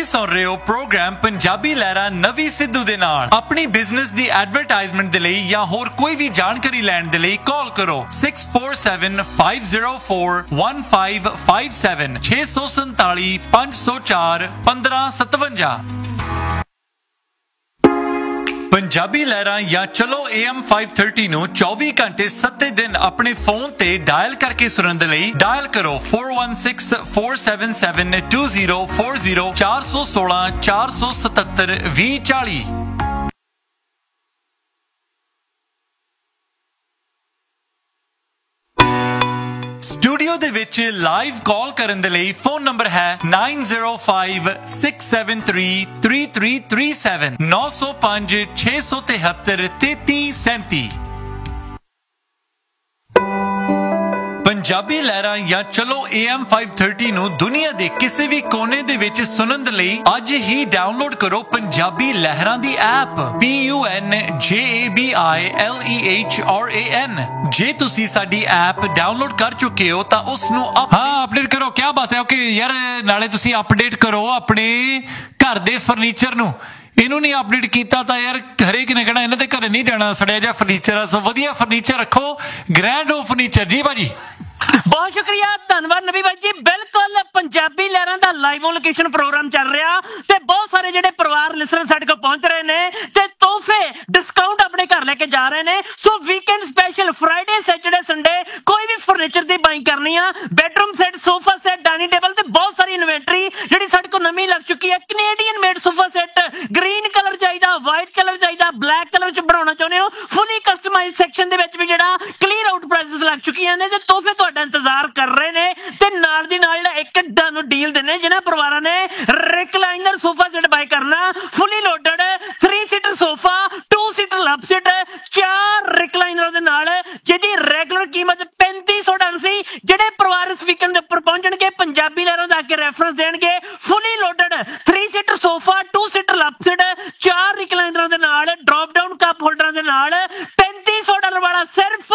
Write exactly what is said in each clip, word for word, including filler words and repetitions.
सुन रहे हो प्रोग्राम पंजाबी लहरा नवी सिद्धू दे नाल। अपनी बिजनेस दी एडवरटाइजमेंट दे लई या होर कोई भी जानकारी लैण दे लई कॉल करो six four seven five zero four one five five seven छे सौ संताली पांच सौ चार पंद्रह सतवंजा। पंजाबी लहरा या चलो ए एम फाइव थर्टी नू चौबीस घंटे सत्ते दिन अपने फोन ते डायल करके सुनन दे लई डायल करो four one six four seven seven to zero four zero चार सौ सोलह चार सौ सतहत्तर भी चाली। स्टूडियो दे विच लाइव कॉल करन दे लई फोन नंबर है nine zero five six seven three three three three seven नौ सौ पांच छे सौ तिहत्तर तेती सैंती। पंजाबी लहरा या चलो ए एम फाइव थर्टी नू दुनिया दे किसी भी कोने दे विच सुनन दे लई अज ही डाउनलोड करो पंजाबी लहरा दी app P U N J A B I L E H R A N. जे तुसी साडी ऐप डाउनलोड कर चुके हो तां उस नू हाँ अपडेट करो। क्या बात है ओके यार नाले तुसी अपडेट करो अपने घर दे फर्नीचर नू। इन्हों नहीं अपडेट किया तो यार हरेक ने कहना इन्होंने घरे नहीं जाना सड़िया जा फर्नीचर है। सो वधिया फर्नीचर रखो ग्रैंड हो फर्नीचर जी भाजी। बहुत शुक्रिया धन्यवाद नबी भाई जी। बिल्कुल पंजाबी लहरां दा लाइव ऑन लोकेशन प्रोग्राम चल रहा ते बहुत सारे जेडे परिवार लिसनर साडे कोल पहुंच रहे ने ते तोहफे डिस्काउंट अपने घर लेके जा रहे ने। सो weekend special Friday Saturday Sunday कोई भी फर्नीचर दी बाइंग करनी आ bedroom set sofa set dining table ते बहुत सारी इन्वेंटरी जेडी साडे कोल नवी लग चुकी है। Canadian made sofa set green colour चाहिदा व्हाइट कलर चाहिदा ब्लैक कलर च बनाउणा चाहुंदे हो फुली कस्टमाइज सेक्शन दे विच भी जेड़ा क्लियर आउट प्राइसेस लग चुकीआं ने ते तोहफे तुहाडा इंतजार कर रहे ने ते नाल दी नाल एक दानू डील देने जिन्हां परिवारां ने रिक्लाइनर सोफा सेट बाय करना fully loaded three seater sofa two seater love seat चार रिक्लाइनर दे नाल जिहदी रेगुलर कीमत पैंती सौ डॉलर सी। जेडे परिवार इस वीकेंड दे उपर पहुंचणगे पंजाबी लहरां दा आके reference देणगे fully loaded three seater sofa two seater love seat चार रिक्लाइनर दे नाल ड्रॉप डाउन कप होल्डर दे नाल पैंती सौ डॉलर वाला सिर्फ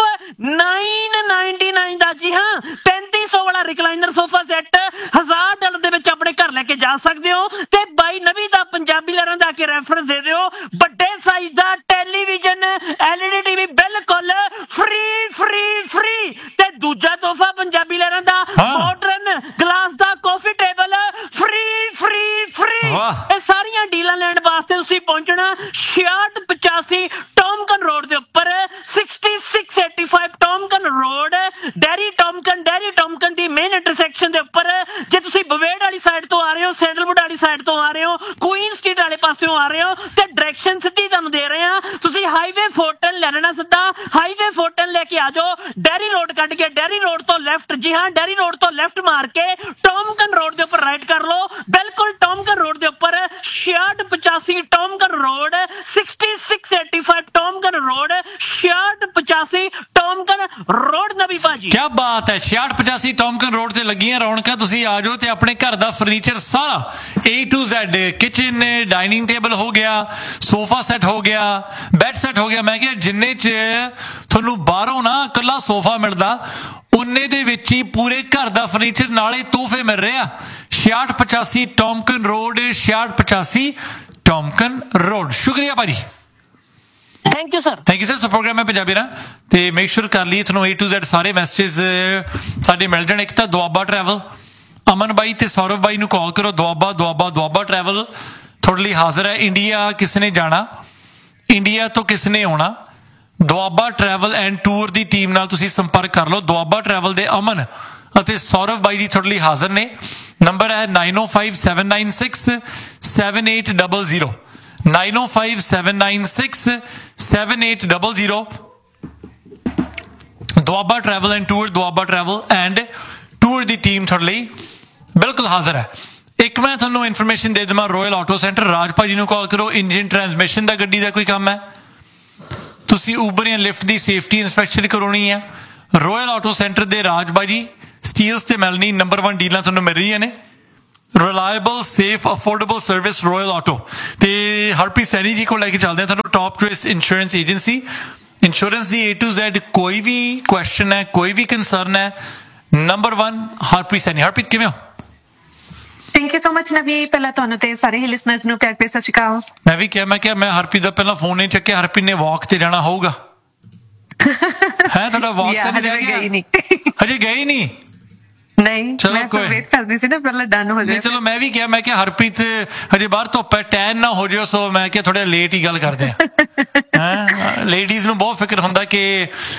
नाइन नाइनटी नाइन दा। जी हाँ पैंती सौ वाला रिक्लाइनर सोफा सेट हजार डॉलर दे विच अपने घर लेके जा सकते हो ते बाई नवी दा पंजाबी लहरां दा के रेफरेंस दे दिओ बड़े साइज दा टेलीविजन एलईडी टीवी बिल्कुल फ्री फ्री फ्री ते दूजा तोहफा पंजाबी लहरां दा मॉडर्न ग्लास दा coffee table free free free. ये सारियां डीलां लैण वास्ते तुसीं पहुंचना छियासठ पचासी टॉमकन रोड दे उपर sixty six eighty five टॉमकन road dairy टॉमकन dairy टॉमकन दी मेन इंटरसेक्शन दे उपर जे तुसीं बवेड़ वाली साइड तो आ रहे हो सैंडलवुड वाली साइड तो आ रहे हो क्वीन स्ट्रीट वाले पासों आ रहे हो ते डायरेक्शन सीधी तुहानूं दे रहे हां। तुसीं हाईवे फोर्टन ले लेना सीधा हाईवे फोर्टन लेके आ जाओ डेरी रोड कट के डेरी रोड तो लेफ्ट जी हां डेरी रोड तो लेफ्ट मार के टॉमकन रोड दे उपर राइट कर लो बिल्कुल टॉमकन रोड दे उपर छियासठ पचासी टॉमकन road sixty six eighty five टॉमकन road छियासठ पचासी टॉमकन रोड नबी भाजी। क्या बात है छियासठ पचासी टॉमकन रोड से लगियां रौनकां तुसीं आ जाओ ते अपने घर दा फर्नीचर सारा ए to Z kitchen dining table हो गया सोफा सेट हो गया बैड सेट हो गया। मैं क्या जिन्ने च तुहानूं बाहरों ना कल्ला सोफा मिलदा उन्ने दे विच ही पूरे घर दा फर्नीचर नाले तोहफे मिल रहे आ। छियासठ पचासी टॉमकन रोड छियासठ पचासी टॉमकन रोड। शुक्रिया भाजी thank you sir thank you sir. So programme है पंजाबी ना ते मेक श्योर कर लिए थोनों ए टू जेड सारे मैसेजेस साडे मिल जाण। एक तां दुआबा ट्रैवल अमन बाई ते सौरभ बाई नूं कॉल करो दुआबा दुआबा दुआबा ट्रैवल थोड़े लिए हाजिर है। इंडिया किसने जाना इंडिया तो किसने आना Doaba travel and tour the team नाल तुसीं संपर्क कर लो। दुआबा ट्रैवल दे अमन अते सौरभ बाई जी थोड़े लिए हाजिर ने। नंबर है nine O five seven nine six seven eight double zero nine O five seven nine six seven eight double zero. Doaba travel and tour Doaba travel and tour the team थोड़े लिए बिल्कुल हाजिर है। एक मैं थोनों इन्फॉर्मेशन दे देवां रॉयल ऑटो सेंटर राज भाजी नूं call करो इंजन ट्रांसमिशन दा गड्डी दा कोई काम है तुसीं उबर या लिफ्ट दी सेफ्टी इंस्पैक्शन करवानी है रॉयल ऑटो सेंटर दे राज भाजी स्टील्स ते मैलनी नंबर वन डीलां तुहानूं मिल रही ने। Reliable safe affordable service royal auto ते हरप्रीत सैनी जी को लैके चलते हैं तुहानूं top choice insurance agency insurance the A to Z कोई भी क्वेश्चन है कोई भी कंसर्न है नंबर वन हरप्रीत सैनी। हरप्रीत किवें हो ਥੈਂਕ ਯੂ ਸੋ ਮਚ ਨਵੀ, ਪਹਿਲਾਂ ਤੁਹਾਨੂੰ ਤੇ ਸਾਰੇ ਹੀ ਲਿਸਨਰਸ ਨੂੰ ਪਿਆਰ ਭਰੀ ਸਤਿ ਸ਼੍ਰੀ ਅਕਾਲ। ਮੈਂ ਵੀ ਕਿਹਾ ਮੈਂ ਕਿਹਾ ਮੈਂ ਹਰਪ੍ਰੀਤ ਦਾ ਪਹਿਲਾਂ ਫੋਨ ਨਹੀਂ ਚੱਕਿਆ, ਹਰਪ੍ਰੀਤ ਨੇ ਵਾਕ ਤੇ ਜਾਣਾ ਹੋਊਗਾ ਹੈ ਤੁਹਾਡਾ ਵਾਕ ਤੇ ਨਹੀਂ ਰਹਿ ਗਿਆ? ਗਈ ਨਹੀਂ ਹਜੇ ਗਏ ਨਹੀਂ? ਨਹੀਂ ਚਲੋ ਮੈਂ ਤਾਂ ਕੋਈ- ਵੇਟ ਕਰਦੀ ਸੀ ਨਾ ਪਹਿਲਾਂ ਡਨ ਹੋ ਨਹੀਂ ਜਾਏ। ਚਲੋ ਮੈਂ ਵੀ ਕਿਹਾ ਮੈਂ ਕਿਹਾ ਹਰਪ੍ਰੀਤ ਹਜੇ ਬਾਹਰ ਧੁੱਪ ਹੈ, ਟੈਨ ਨਾ ਹੋ ਜਿਓ, ਸੋ ਮੈਂ ਕਿਹਾ ਥੋੜਾ ਲੇਟ ਹੀ ਗੱਲ ਕਰਦੇ ਆ। ਹੈ ਲੇਡੀਜ਼ ਨੂੰ ਬਹੁਤ ਫਿਕਰ ਹੁੰਦਾ ਕਿ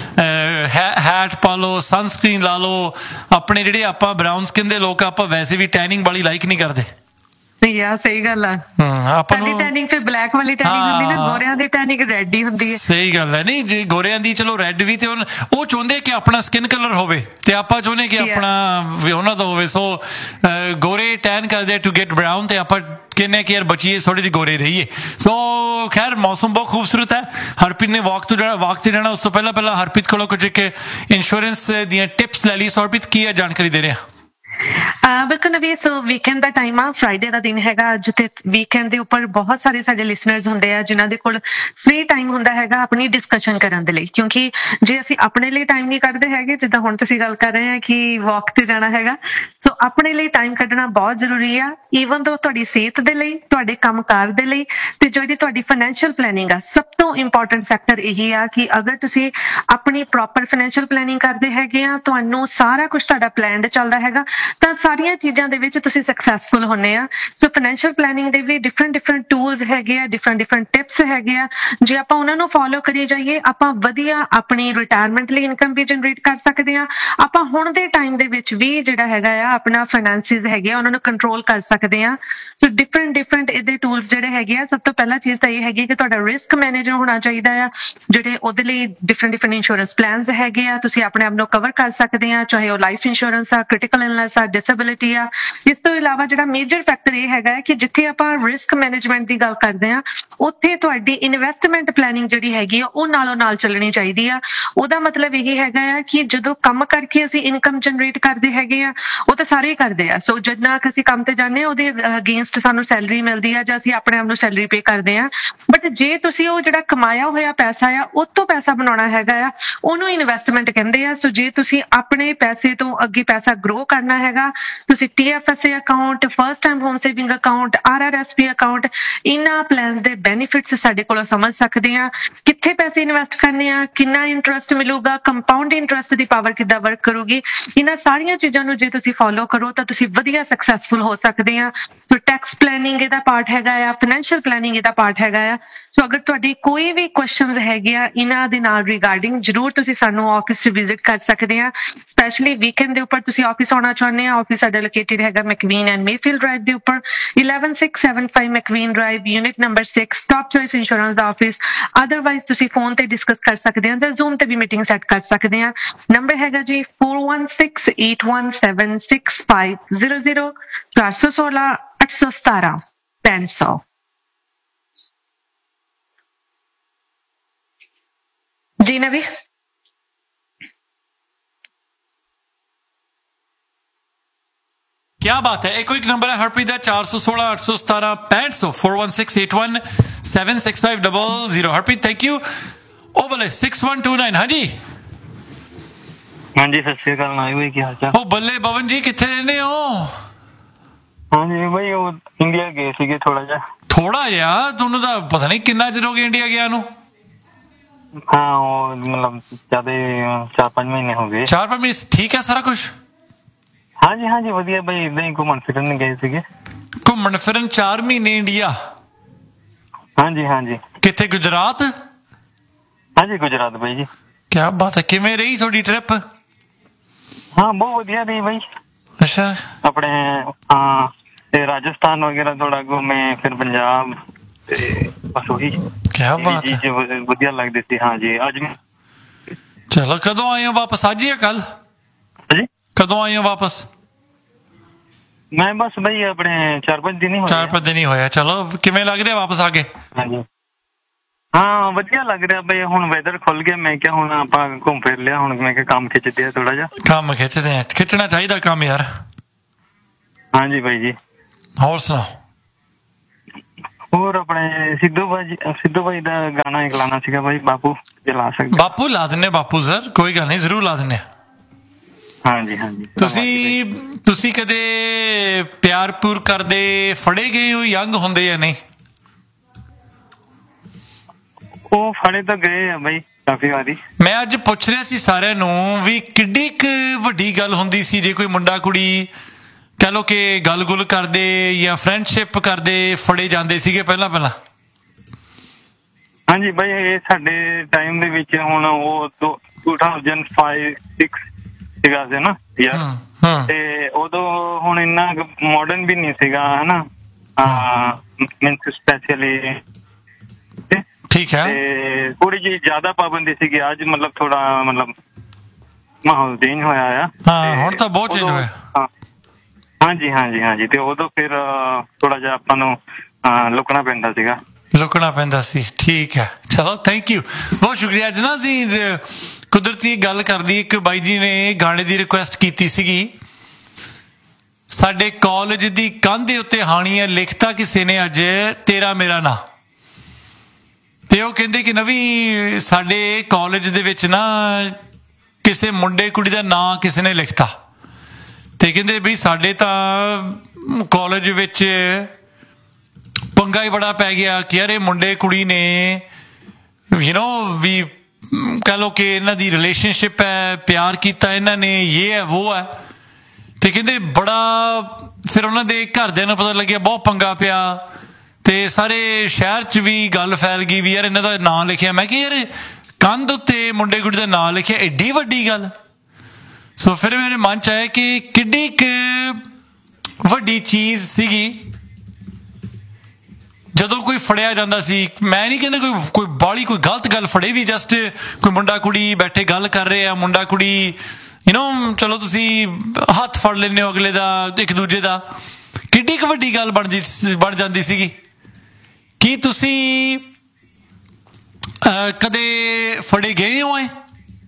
ਹੈਟ ਪਾ ਲਓ, ਸਨਸਕ੍ਰੀਨ ਲਾ ਲਓ। ਆਪਣੇ ਜਿਹੜੇ ਆਪਾਂ ਬਰਾਊਨ ਸਕਿਨ ਦੇ ਲੋਕ ਆਪਾਂ ਵੈਸੇ ਵੀ ਟੈਨਿੰਗ ਵਾਲੀ ਲਾਈਕ ਨਹੀਂ ਕਰਦੇ। ਯਾ ਸਹੀ ਗੱਲ ਆ, ਹਮ, ਆਪਾਂ ਸਾਡੀ ਨੂੰ ਟੈਨਿੰਗ ਫਿਰ ਬਲੈਕ ਵਾਲੀ ਟੈਨਿੰਗ ਹੁੰਦੀ ਨਾ, ਹਾਂ। ਗੋਰਿਆਂ ਦੀ ਟੈਨਿੰਗ ਰੈੱਡ ਹੀ ਹੁੰਦੀ ਹੈ। ਸਹੀ ਗੱਲ ਹੈ। ਨਹੀਂ ਜੇ ਗੋਰਿਆਂ ਦੀ ਚਲੋ ਰੈੱਡ ਵੀ ਤੇ ਉਹ ਚਾਹੁੰਦੇ ਕਿ ਆਪਣਾ ਸਕਿਨ ਕਲਰ ਹੋਵੇ ਤੇ ਆਪਾਂ ਚਾਹੁੰਦੇ ਕਿ Yeah. ਆਪਣਾ ਵੀ ਉਹਨਾਂ ਦਾ ਹੋਵੇ। ਸੋ ਗੋਰੇ ਟੈਨ ਕਰਦੇ ਟੂ ਗੈਟ ਬਰਾਊਨ ਤੇ ਆਪਾਂ ਕਹਿੰਦੇ ਕਿ ਯਾਰ ਬਚੀਏ ਥੋੜੀ ਜਿਹੀ ਗੋਰੇ ਰਹੀਏ। ਸੋ ਖੈਰ ਮੌਸਮ ਬਹੁਤ ਖੂਬਸੂਰਤ ਹੈ। ਹਰਪ੍ਰੀਤ ਨੇ ਵਾਕ ਤੋਂ ਜਾਣਾ, ਵਾਕ ਤੇ ਜਾਣਾ। ਉਸ ਤੋਂ ਪਹਿਲਾਂ ਪਹਿਲਾਂ ਹਰਪ੍ਰੀਤ ਕੋਲੋਂ ਕੁਝ ਇੱਕ ਇੰਸ਼ੋਰੈਂਸ ਦੀਆਂ ਟਿਪਸ ਲੈ ਲਈ। ਸੋ ਹਰਪ੍ਰੀਤ ਕੀ ਹੈ ਜਾਣਕਾਰੀ ਦੇ ਰਿਹਾ? ਬਿਲਕੁਲ ਨਵੀ, ਸੋ ਵੀਕਐਂਡ ਦਾ ਟਾਈਮ ਆ, ਫਰਾਈਡੇ ਦਾ ਦਿਨ ਹੈਗਾ ਅੱਜ, ਤੇ ਵੀਕਐਂਡ ਦੇ ਉੱਪਰ ਬਹੁਤ ਸਾਰੇ ਸਾਡੇ ਲਿਸਨਰਸ ਹੁੰਦੇ ਆ ਜਿਨ੍ਹਾਂ ਦੇ ਕੋਲ ਫ੍ਰੀ ਟਾਈਮ ਹੁੰਦਾ ਹੈਗਾ ਆਪਣੀ ਡਿਸਕਸ਼ਨ ਕਰਨ ਦੇ ਲਈ। ਕਿਉਂਕਿ ਜੇ ਅਸੀਂ ਆਪਣੇ ਲਈ ਟਾਈਮ ਨਹੀਂ ਕੱਢਦੇ ਹੈਗੇ, ਜਿੱਦਾਂ ਹੁਣ ਤੁਸੀਂ ਗੱਲ ਕਰ ਰਹੇ ਆ ਕਿ ਵਾਕ ਤੇ ਜਾਣਾ ਹੈਗਾ, ਸੋ ਆਪਣੇ ਲਈ ਟਾਈਮ ਕੱਢਣਾ ਬਹੁਤ ਜ਼ਰੂਰੀ ਆ। ਈਵਨ ਦੋ ਤੁਹਾਡੀ ਸਿਹਤ ਦੇ ਲਈ, ਤੁਹਾਡੇ ਕੰਮਕਾਰ ਦੇ ਲਈ, ਤੇ ਜਿਹੜੀ ਤੁਹਾਡੀ ਫਾਈਨੈਂਸ਼ੀਅਲ ਪਲੈਨਿੰਗ ਆ, ਸਭ ਤੋਂ ਇੰਪੋਰਟੈਂਟ ਫੈਕਟਰ ਇਹੀ ਆ ਕਿ ਅਗਰ ਤੁਸੀਂ ਆਪਣੀ ਪ੍ਰੋਪਰ ਫਾਈਨੈਂਸ਼ੀਅਲ ਪਲੈਨਿੰਗ ਕਰਦੇ ਹੈਗੇ ਆ, ਤੁਹਾਨੂੰ ਸਾਰਾ ਕੁਝ ਤੁਹਾਡਾ ਪਲਾਨਡ ਚੱਲਦਾ ਹੈਗਾ, ਤਾਂ ਸਾਰੀਆਂ ਚੀਜ਼ਾਂ ਦੇ ਵਿੱਚ ਤੁਸੀਂ ਸਕਸੈਸਫੁਲ ਹੁੰਨੇ ਆ। ਸੋ ਫਾਈਨੈਂਸ਼ੀਅਲ ਪਲੈਨਿੰਗ ਦੇ ਵੀ ਡਿਫਰੈਂਟ ਡਿਫਰੈਂਟ ਟੂਲਸ ਹੈਗੇ ਆ, ਡਿਫਰੈਂਟ ਡਿਫਰੈਂਟ ਟਿਪਸ ਹੈਗੇ ਆ। ਜੇ ਆਪਾਂ ਉਹਨਾਂ ਨੂੰ ਫੋਲੋ ਕਰੀ ਜਾਈਏ, ਆਪਾਂ ਵਧੀਆ ਆਪਣੀ ਰਿਟਾਇਰਮੈਂਟ ਲਈ ਇਨਕਮ ਵੀ ਜਨਰੇਟ ਕਰ ਸਕਦੇ ਆ। ਆਪਾਂ ਹੁਣ ਦੇ ਟਾਈਮ ਦੇ ਵਿੱਚ ਵੀ ਜਿਹੜਾ ਹੈਗਾ ਆ ਆਪਣਾ ਫਾਈਨੈਂਸਿਸ ਹੈਗੇ ਆ ਉਹਨਾਂ ਨੂੰ ਕੰਟਰੋਲ ਕਰ ਸਕਦੇ ਆ। ਸੋ ਡਿਫਰੈਂਟ ਡਿਫਰੈਂਟ ਇਹਦੇ ਟੂਲਸ ਜਿਹੜੇ ਹੈਗੇ ਆ, ਸਭ ਤੋਂ ਪਹਿਲਾਂ ਚੀਜ਼ ਤਾਂ ਇਹ ਹੈਗੀ ਕਿ ਤੁਹਾਡਾ ਰਿਸਕ ਮੈਨੇਜਰ ਹੋਣਾ ਚਾਹੀਦਾ ਆ, ਜਿਹੜੇ ਉਹਦੇ ਲਈ ਡਿਫਰੈਂਟ ਡਿਫਰੈਂਟ ਇੰਸ਼ੋਰੈਂਸ ਪਲਾਨਸ ਹੈਗੇ ਆ। ਤੁਸੀਂ ਆਪਣੇ ਆਪ ਨੂੰ ਕਵਰ ਕਰ ਸਕਦੇ ਆ, ਚਾਹੇ ਉਹ ਲਾਈਫ ਇੰਸ਼ੋਰੈਂਸ ਆ, ਕ੍ਰਿਟੀਕਲ ਇਲਨੈਸ ਆ, ਡਿਸੇਬਿਲਿਟੀ ਆ। ਇਸ ਤੋਂ ਇਲਾਵਾ ਜਿਹੜਾ ਮੇਜਰ ਫੈਕਟਰ ਇਹ ਹੈਗਾ ਹੈ ਕਿ ਜਿੱਥੇ ਆਪਾਂ ਰਿਸਕ ਮੈਨੇਜਮੈਂਟ ਦੀ ਗੱਲ ਕਰਦੇ ਆ, ਉੱਥੇ ਤੁਹਾਡੀ ਇਨਵੈਸਟਮੈਂਟ ਪਲੈਨਿੰਗ ਜਿਹੜੀ ਹੈਗੀ ਆ ਉਹ ਨਾਲੋਂ ਨਾਲ ਚੱਲਣੀ ਚਾਹੀਦੀ ਆ। ਉਹਦਾ ਮਤਲਬ ਇਹ ਹੈਗਾ ਆ ਕਿ ਜਦੋਂ ਕੰਮ ਕਰਕੇ ਅਸੀਂ ਇਨਕਮ ਜਨਰੇਟ ਕਰਦੇ ਹੈਗੇ ਆ, ਉਹ ਤਾਂ ਸਾਰੇ ਹੀ ਕਰਦੇ ਆ। ਸੋ ਜਿੰਨਾ ਅਸੀਂ ਕੰਮ ਤੇ ਜਾਂਦੇ ਆ ਉਹਦੇ ਅਗੇਂਸਟ ਸਾਨੂੰ ਸੈਲਰੀ ਮਿਲਦੀ ਆ ਜਾਂ ਅਸੀਂ ਆਪਣੇ ਆਪ ਨੂੰ ਸੈਲਰੀ ਪੇ ਕਰਦੇ ਆ। ਬਟ ਜੇ ਤੁਸੀਂ ਉਹ ਜਿਹੜਾ ਕਮਾਇਆ ਹੋਇਆ ਪੈਸਾ ਆ ਉਹ ਤੋਂ ਪੈਸਾ ਬਣਾਉਣਾ ਹੈਗਾ ਆ, ਉਹਨੂੰ ਇਨਵੈਸਟਮੈਂਟ ਕਹਿੰਦੇ ਆ। ਸੋ ਜੇ ਤੁਸੀਂ ਆਪਣੇ ਪੈਸੇ ਤੋਂ ਅੱਗੇ ਪੈਸਾ ਗਰੋ ਕਰਨਾ ਹੈਗਾ, ਤੁਸੀਂ T F S A account, first time home saving account, R R S P account, ਇਹਨਾਂ ਪਲਾਨਸ ਦੇ ਬੈਨੀਫਿਟਸ ਸਾਡੇ ਕੋਲੋਂ ਸਮਝ ਸਕਦੇ ਆ। ਕਿੱਥੇ ਪੈਸੇ ਇਨਵੈਸਟ ਕਰਨੇ ਆ, ਕਿੰਨਾ ਇੰਟਰਸਟ ਮਿਲੂਗਾ, ਕੰਪਾਊਂਡ ਇੰਟਰਸਟ ਦੀ ਪਾਵਰ ਕਿੱਦਾਂ ਵਰਕ ਕਰੂਗੀ, ਇਹਨਾਂ ਸਾਰੀਆਂ ਚੀਜ਼ਾਂ ਨੂੰ ਜੇ ਤੁਸੀਂ ਫੋਲੋ ਕਰੋ ਤਾਂ ਤੁਸੀਂ ਵਧੀਆ ਸਕਸੈਸਫੁਲ ਹੋ ਸਕਦੇ ਆ। ਸੋ ਟੈਕਸ ਪਲੈਨਿੰਗ ਇਹਦਾ ਪਾਰਟ ਹੈਗਾ ਆ, ਫਾਈਨੈਂਸ਼ੀਅਲ ਪਲੈਨਿੰਗ ਇਹਦਾ ਪਾਰਟ ਹੈਗਾ ਆ। ਸੋ ਅਗਰ ਤੁਹਾਡੀ ਕੋਈ ਵੀ ਕੁਐਸਚਨਸ ਹੈਗੇ ਆ ਇਹਨਾਂ ਦੇ ਨਾਲ ਰਿਗਾਰਡਿੰਗ, ਜਰੂਰ ਤੁਸੀਂ ਸਾਨੂੰ ਆਫਿਸ 'ਚ ਵਿਜ਼ਿਟ ਕਰ ਸਕਦੇ ਆ। ਸਪੈਸ਼ਲੀ ਵੀਕਐਂਡ ਦੇ ਉੱਪਰ ਤੁਸੀਂ ਆਫਿਸ ਆਉਣਾ ਚਾਹੁੰਦੇ ਆ, ਆਫਿਸ ਸਾਡਾ ਲੋਕੇਟਡ ਹੈਗਾ ਮੈਕਵੀਨ ਐਂਡ ਮੇਫੀਲਡ ਡਰਾਈਵ ਦੇ ਉੱਪਰ, eleven six seven five ਮੈਕਵੀਨ drive, unit number six, top choice insurance ਦਾ ਆਫਿਸ। ਅਦਰਵਾਈਜ਼ ਤੁਸੀਂ ਫੋਨ ਤੇ ਡਿਸਕਸ ਕਰ ਸਕਦੇ ਆ ਜਾਂ ਜ਼ੂਮ ਤੇ ਵੀ ਮੀਟਿੰਗ ਸੈੱਟ ਕਰ ਸਕਦੇ ਆ। ਨੰਬਰ ਹੈਗਾ ਜੀ four one six eight one seven six five zero zero, ਚਾਰ ਸੌ ਸੋਲਾਂ ਅੱਠ ਸੌ ਸਤਾਰਾਂ ਪੈਂਹਠ ਸੌ। ਜੀ ਨਵੀ। क्या बात है। एक क्विक नंबर है हरप्रीत है चार सौ सोलह आठ सौ सतारह पैंठ सौ four one six eight one seven six five double zero. Harpreet thank you. ओ बोले सिक्स वन टू नाइन। हाँ जी हाँ जी सत श्री अकाल नाई भाई, ਕੀ ਹਾਲ ਚਾਲ? ओ बल्ले पवन जी किथे रहने हो? ਹਾਂਜੀ ਭਾਈ ਉਹ ਇੰਡੀਆ ਗਏ ਸੀਗੇ ਥੋੜਾ ਜਿਹਾ। ਥੋੜਾ ਜਿਹਾ ਤੁਹਾਨੂੰ ਤਾਂ ਪਤਾ ਨਹੀਂ ਕਿੰਨਾ ਚਿਰ ਹੋ ਗਿਆ ਇੰਡੀਆ ਗਿਆ ਨੂੰ। ਹਾਂ ਉਹ ਮਤਲਬ ਜਿਆਦਾ ਚਾਰ ਪੰਜ ਮਹੀਨੇ ਹੋ ਗਏ। ਚਾਰ ਪੰਜ ਮਹੀਨੇ ਠੀਕ ਹੈ ਸਾਰਾ ਕੁਝ? ਹਾਂਜੀ ਹਾਂਜੀ ਵਧੀਆ ਭਾਈ, ਇਦਾਂ ਹੀ ਘੁੰਮਣ ਫਿਰਨ ਗਏ ਸੀਗੇ। ਘੁੰਮਣ ਫਿਰਨ ਚਾਰ ਮਹੀਨੇ ਇੰਡੀਆ? ਹਾਂਜੀ ਹਾਂਜੀ। ਕਿੱਥੇ? ਗੁਜਰਾਤ? ਹਾਂਜੀ ਗੁਜਰਾਤ ਭਾਈ ਜੀ। ਕੀ ਬਾਤ ਹੈ। ਕਿਵੇਂ ਰਹੀ ਤੁਹਾਡੀ ਟ੍ਰਿਪ? ਹਾਂ ਬਹੁਤ ਵਧੀਆ ਰਹੀ ਭਾਈ। ਅੱਛਾ। ਆਪਣੇ ਹਾਂ ਤੇ ਰਾਜਸਥਾਨ ਵਗੈਰਾ ਥੋੜਾ ਘੁੰਮੇ, ਫਿਰ ਪੰਜਾਬ ਤੇ ਬਸ ਉਹੀ ਕੀ ਬਾਤ ਹੈ। ਜੀ ਵਧੀਆ ਲੱਗਦੀ ਸੀ। ਹਾਂਜੀ ਅੱਜ ਚਲੋ ਕਦੋਂ ਆਏ ਹੋ ਵਾਪਸ? ਅੱਜ ਜਾਂ ਕੱਲ? ਜੀ ਕਦੋਂ ਆਏ ਹੋ ਵਾਪਸ? ਮੈਂ ਬਸ ਭਾਈ ਆਪਣੇ ਚਾਰ ਪੰਜ ਦਿਨ ਹੀ ਹੋਏ। ਚਾਰ ਪੰਜ ਦਿਨ ਹੀ ਹੋਇਆ। ਚਲੋ ਕਿਵੇਂ ਲੱਗ ਰਿਹਾ ਵਾਪਸ ਆ ਕੇ? ਹਾਂਜੀ ਹਾਂ ਵਧੀਆ ਲੱਗ ਰਿਹਾ ਬਈ, ਹੁਣ ਵੈਦਰ ਖੁੱਲ ਗਿਆ। ਮੈਂ ਕਿਹਾ ਹੁਣ ਆਪਾਂ ਘੁੰਮ ਫਿਰ ਲਿਆ, ਹੁਣ ਮੈਂ ਕਿਹਾ ਕੰਮ ਖਿੱਚਦੇ ਆ ਥੋੜਾ ਜਿਹਾ। ਕੰਮ ਖਿੱਚਦੇ ਆ, ਖਿੱਚਣਾ ਚਾਹੀਦਾ ਕੰਮ ਯਾਰ। ਹਾਂਜੀ ਬਾਈ ਜੀ। ਹੋਰ ਸੁਣਾਓ? ਹੋਰ ਆਪਣੇ ਸਿੱਧੂ ਭਾਈ ਸਿੱਧੂ ਭਾਈ ਦਾ ਗਾਣਾ ਇੱਕ ਲਾਣਾ ਸੀਗਾ ਬਾਈ, ਬਾਪੂ ਜੇ ਲਾ ਸਕਦੇ? ਬਾਪੂ ਲਾ ਦਿੰਨੇ ਬਾਪੂ ਸਰ, ਕੋਈ ਗੱਲ ਨਹੀਂ ਜ਼ਰੂਰ ਲਾ ਦਿੰਨੇ। ਹਾਂਜੀ ਹਾਂਜੀ। ਤੁਸੀਂ ਤੁਸੀਂ ਕਦੇ ਪਿਆਰ ਪੂਰ ਕਰਦੇ ਫੜੇ ਗਏ ਹੋ ਯੰਗ ਹੁੰਦੇ ਜਾਂ ਨਹੀਂ? ਉਹ ਫੜੇ ਤਾਂ ਗਏ ਆ ਬਈ ਕਾਫੀ ਵਾਰੀ। ਮੈਂ ਅੱਜ ਪੁੱਛ ਰਿਹਾ ਸੀ ਸਾਰਿਆਂ ਨੂੰ ਵੀ ਕਿੱਡੀ ਕੁ ਵੱਡੀ ਗੱਲ ਹੁੰਦੀ ਸੀ ਜੇ ਕੋਈ ਮੁੰਡਾ ਕੁੜੀ ਕਹਿ ਲਓ ਕਿ ਗੱਲ ਗੁੱਲ ਕਰਦੇ ਜਾਂ ਫਰੈਂਡਸ਼ਿਪ ਕਰਦੇ ਫੜੇ ਜਾਂਦੇ ਸੀਗੇ ਪਹਿਲਾਂ ਪਹਿਲਾਂ। ਹਾਂਜੀ ਬਈ ਇਹ ਸਾਡੇ ਟਾਈਮ ਦੇ ਵਿੱਚ ਹੁਣ ਉਹ ਦੋ ਹਜ਼ਾਰ ਪੰਜ ਛੇ ਸੀਗਾ ਸੀ ਨਾ ਯਾਰ, ਤੇ ਉਦੋਂ ਹੁਣ ਇੰਨਾ ਮਾਡਰਨ ਵੀ ਨਹੀਂ ਸੀਗਾ ਹਨਾ, ਮੀਨਸ ਸਪੈਸ਼ਲੀ ਠੀਕ ਹੈ, ਤੇ ਥੋੜੀ ਜਿਹੀ ਜ਼ਿਆਦਾ ਪਾਬੰਦੀ ਸੀਗੀ। ਅੱਜ ਮਤਲਬ ਥੋੜਾ ਮਤਲਬ ਮਾਹੌਲ ਚੇਂਜ ਹੋਇਆ ਆ। ਹਾਂ ਹੁਣ ਤਾਂ ਬਹੁਤ ਚੇਂਜ ਹੋਇਆ। ਹਾਂਜੀ ਹਾਂਜੀ ਹਾਂਜੀ। ਤੇ ਉਦੋਂ ਫਿਰ ਥੋੜਾ ਜਿਹਾ ਆਪਾਂ ਨੂੰ ਲੁਕਣਾ ਪੈਂਦਾ ਸੀਗਾ, ਲੁਕਣਾ ਪੈਂਦਾ ਸੀ। ਠੀਕ ਹੈ, ਚਲੋ ਥੈਂਕ ਯੂ, ਬਹੁਤ ਸ਼ੁਕਰੀਆ। ਅੱਜ ਨਾ ਅਸੀਂ ਕੁਦਰਤੀ ਗੱਲ ਕਰਦੀ, ਇੱਕ ਬਾਈ ਜੀ ਨੇ ਗਾਣੇ ਦੀ ਰਿਕੁਐਸਟ ਕੀਤੀ ਸੀਗੀ। ਸਾਡੇ ਕਾਲਜ ਦੀ ਕੰਧ ਦੇ ਉੱਤੇ ਹਾਣੀ ਹੈ ਲਿਖਤਾ ਕਿਸੇ ਨੇ ਅੱਜ ਤੇਰਾ ਮੇਰਾ ਨਾਂ, ਤੇ ਉਹ ਕਹਿੰਦੇ ਕਿ ਨਵੀਂ ਸਾਡੇ ਕਾਲਜ ਦੇ ਵਿੱਚ ਨਾ ਕਿਸੇ ਮੁੰਡੇ ਕੁੜੀ ਦਾ ਨਾਂ ਕਿਸੇ ਨੇ ਲਿਖਤਾ, ਤੇ ਕਹਿੰਦੇ ਵੀ ਸਾਡੇ ਤਾਂ ਕਾਲਜ ਵਿੱਚ ਪੰਗਾ ਹੀ ਬੜਾ ਪੈ ਗਿਆ ਕਿ ਯਾਰ ਇਹ ਮੁੰਡੇ ਕੁੜੀ ਨੇ ਯੂ ਨੋ ਵੀ ਕਹਿ ਲਓ ਕਿ ਇਹਨਾਂ ਦੀ ਰਿਲੇਸ਼ਨਸ਼ਿਪ ਹੈ, ਪਿਆਰ ਕੀਤਾ ਇਹਨਾਂ ਨੇ, ਇਹ ਹੈ ਉਹ ਹੈ। ਤੇ ਕਹਿੰਦੇ ਬੜਾ ਫਿਰ ਉਹਨਾਂ ਦੇ ਘਰਦਿਆਂ ਨੂੰ ਪਤਾ ਲੱਗਿਆ, ਬਹੁਤ ਪੰਗਾ ਪਿਆ, ਤੇ ਸਾਰੇ ਸ਼ਹਿਰ 'ਚ ਵੀ ਗੱਲ ਫੈਲ ਗਈ ਵੀ ਯਾਰ ਇਹਨਾਂ ਦਾ ਨਾਂ ਲਿਖਿਆ। ਮੈਂ ਕਿਹਾ ਯਾਰ ਕੰਧ ਉੱਤੇ ਮੁੰਡੇ ਕੁੜੀ ਦਾ ਨਾਂ ਲਿਖਿਆ, ਐਡੀ ਵੱਡੀ ਗੱਲ। ਸੋ ਫਿਰ ਮੇਰੇ ਮਨ 'ਚ ਆਇਆ ਕਿ ਕਿੱਡੀ ਕੁ ਵੱਡੀ ਚੀਜ਼ ਸੀਗੀ ਜਦੋਂ ਕੋਈ ਫੜਿਆ ਜਾਂਦਾ ਸੀ। ਮੈਂ ਨਹੀਂ ਕਹਿੰਦਾ ਕੋਈ ਕੋਈ ਬਾਹਲੀ ਕੋਈ ਗਲਤ ਗੱਲ ਫੜੇ ਵੀ, ਜਸਟ ਕੋਈ ਮੁੰਡਾ ਕੁੜੀ ਬੈਠੇ ਗੱਲ ਕਰ ਰਹੇ ਆ, ਮੁੰਡਾ ਕੁੜੀ ਯੂ ਨੋ ਚਲੋ ਤੁਸੀਂ ਹੱਥ ਫੜ ਲੈਂਦੇ ਹੋ ਅਗਲੇ ਦਾ ਇੱਕ ਦੂਜੇ ਦਾ, ਕਿੱਡੀ ਕੁ ਵੱਡੀ ਗੱਲ ਬਣਦੀ ਬਣ ਜਾਂਦੀ ਸੀਗੀ। ਕੀ ਤੁਸੀਂ ਕਦੇ ਫੜੇ ਗਏ ਹੋ? ਐ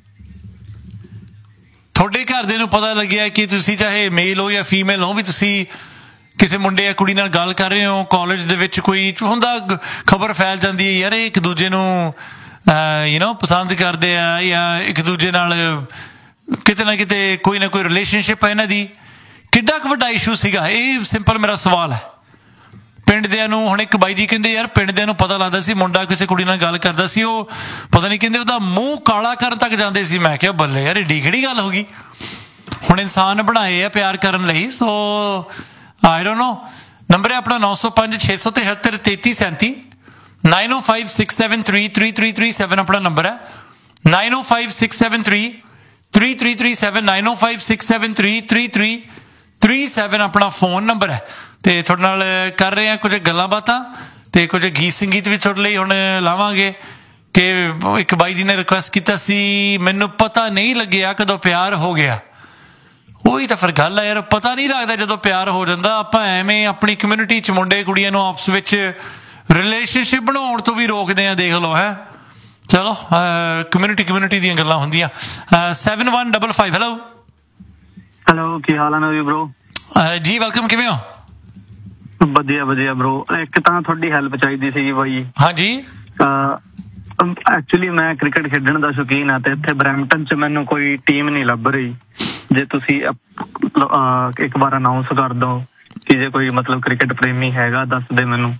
ਤੁਹਾਡੇ ਘਰਦਿਆਂ ਨੂੰ ਪਤਾ ਲੱਗਿਆ ਕਿ ਤੁਸੀਂ ਚਾਹੇ ਮੇਲ ਹੋ ਜਾਂ ਫੀਮੇਲ ਹੋ, ਵੀ ਤੁਸੀਂ ਕਿਸੇ ਮੁੰਡੇ ਜਾਂ ਕੁੜੀ ਨਾਲ ਗੱਲ ਕਰ ਰਹੇ ਹੋ, ਕਾਲਜ ਦੇ ਵਿੱਚ ਕੋਈ ਹੁੰਦਾ, ਖਬਰ ਫੈਲ ਜਾਂਦੀ ਹੈ ਯਾਰ ਇਹ ਇੱਕ ਦੂਜੇ ਨੂੰ ਯੂ ਨੋ ਪਸੰਦ ਕਰਦੇ ਆ, ਜਾਂ ਇੱਕ ਦੂਜੇ ਨਾਲ ਕਿਤੇ ਨਾ ਕਿਤੇ ਕੋਈ ਨਾ ਕੋਈ ਰਿਲੇਸ਼ਨਸ਼ਿਪ ਹੈ ਇਹਨਾਂ ਦੀ। ਕਿੱਡਾ ਕੁ ਵੱਡਾ ਇਸ਼ੂ ਸੀਗਾ ਇਹ? ਸਿੰਪਲ ਮੇਰਾ ਸਵਾਲ ਹੈ। ਪਿੰਡ ਦਿਆਂ ਨੂੰ, ਹੁਣ ਇੱਕ ਬਾਈ ਜੀ ਕਹਿੰਦੇ ਯਾਰ ਪਿੰਡ ਦਿਆਂ ਨੂੰ ਪਤਾ ਲੱਗਦਾ ਸੀ ਮੁੰਡਾ ਕਿਸੇ ਕੁੜੀ ਨਾਲ ਗੱਲ ਕਰਦਾ ਸੀ, ਉਹ ਪਤਾ ਨਹੀਂ ਕਹਿੰਦੇ ਉਹਦਾ ਮੂੰਹ ਕਾਲਾ ਕਰਨ ਤੱਕ ਜਾਂਦੇ ਸੀ। ਮੈਂ ਕਿਹਾ ਬੱਲੇ ਯਾਰ ਏਡੀ ਕਿਹੜੀ ਗੱਲ ਹੋ ਗਈ। ਹੁਣ ਇਨਸਾਨ ਬਣਾਏ ਆ ਪਿਆਰ ਕਰਨ ਲਈ, ਸੋ ਆਈ ਡੋਂਟ ਨੋ। ਨੰਬਰ ਹੈ ਆਪਣਾ ਨੌ ਸੌ ਪੰਜ ਛੇ ਸੌ ਤਿਹੱਤਰ ਤੇਤੀ ਸੈਂਤੀ, ਨਾਈਨ ਓ five six seven three three three three seven ਆਪਣਾ ਨੰਬਰ ਹੈ, ਨਾਈਨ ਓ five six seven three three three three seven, nine ਓ five six seven three three three three seven ਆਪਣਾ ਫੋਨ ਨੰਬਰ ਹੈ। ਤੇ ਤੁਹਾਡੇ ਨਾਲ ਕਰ ਰਹੇ ਹਾਂ ਕੁਝ ਗੱਲਾਂ ਬਾਤਾਂ, ਤੇ ਕੁਝ ਗੀਤ ਸੰਗੀਤ ਵੀ ਤੁਹਾਡੇ ਲਈ ਹੁਣ ਲਾਵਾਂਗੇ। ਕਿ ਇੱਕ ਬਾਈ ਜੀ ਨੇ ਰਿਕੁਐਸਟ ਕੀਤਾ ਸੀ, ਮੈਨੂੰ ਪਤਾ ਨਹੀਂ ਲੱਗਿਆ ਕਦੋਂ ਪਿਆਰ ਹੋ ਗਿਆ। ਉਹੀ ਤਾਂ ਫਿਰ ਗੱਲ ਹੈ ਯਾਰ, ਪਤਾ ਨਹੀਂ ਲੱਗਦਾ ਜਦੋਂ ਪਿਆਰ ਹੋ ਜਾਂਦਾ। ਆਪਾਂ ਐਵੇਂ ਆਪਣੀ ਕਮਿਊਨਿਟੀ 'ਚ ਮੁੰਡੇ ਕੁੜੀਆਂ ਨੂੰ ਆਪਸ ਵਿੱਚ ਰਿਲੇਸ਼ਨਸ਼ਿਪ ਬਣਾਉਣ ਤੋਂ ਵੀ ਰੋਕਦੇ ਆ, ਦੇਖ ਲਓ ਹੈ। ਚਲੋ ਕਮਿਊਨਿਟੀ ਕਮਿਊਨਿਟੀ ਦੀਆਂ ਗੱਲਾਂ ਹੁੰਦੀਆਂ। Seven one double five hello hello, ਕੀ ਹਾਲ ਹੈ ਨਵੀ ਬ్రో? ਜੀ ਵੈਲਕਮ, ਕਿਵੇਂ ਹੋ? ਵਧੀਆ ਵਧੀਆ ਬ్రో। ਇੱਕ ਤਾਂ ਤੁਹਾਡੀ ਹੈਲਪ ਚਾਹੀਦੀ ਸੀਗੀ ਬਾਈ। ਹਾਂਜੀ, ਐਕਚੁਅਲੀ ਮੈਂ ਕ੍ਰਿਕਟ ਖੇਡਣ ਦਾ ਸ਼ੌਕੀਨ ਆ, ਤੇ ਇੱਥੇ ਬਰੈਂਪਟਨ 'ਚ ਮੈਨੂੰ ਕੋਈ ਟੀਮ ਨਹੀਂ ਲੱਭ ਰਹੀ। ਜੇ ਤੁਸੀਂ ਇੱਕ ਵਾਰ ਅਨਾਉਂਸ ਕਰ ਦੋ ਕਿ ਜੇ ਕੋਈ ਮਤਲਬ ਕ੍ਰਿਕਟ ਪ੍ਰੇਮੀ ਹੈਗਾ ਦੱਸ ਦੇ ਮੈਨੂੰ।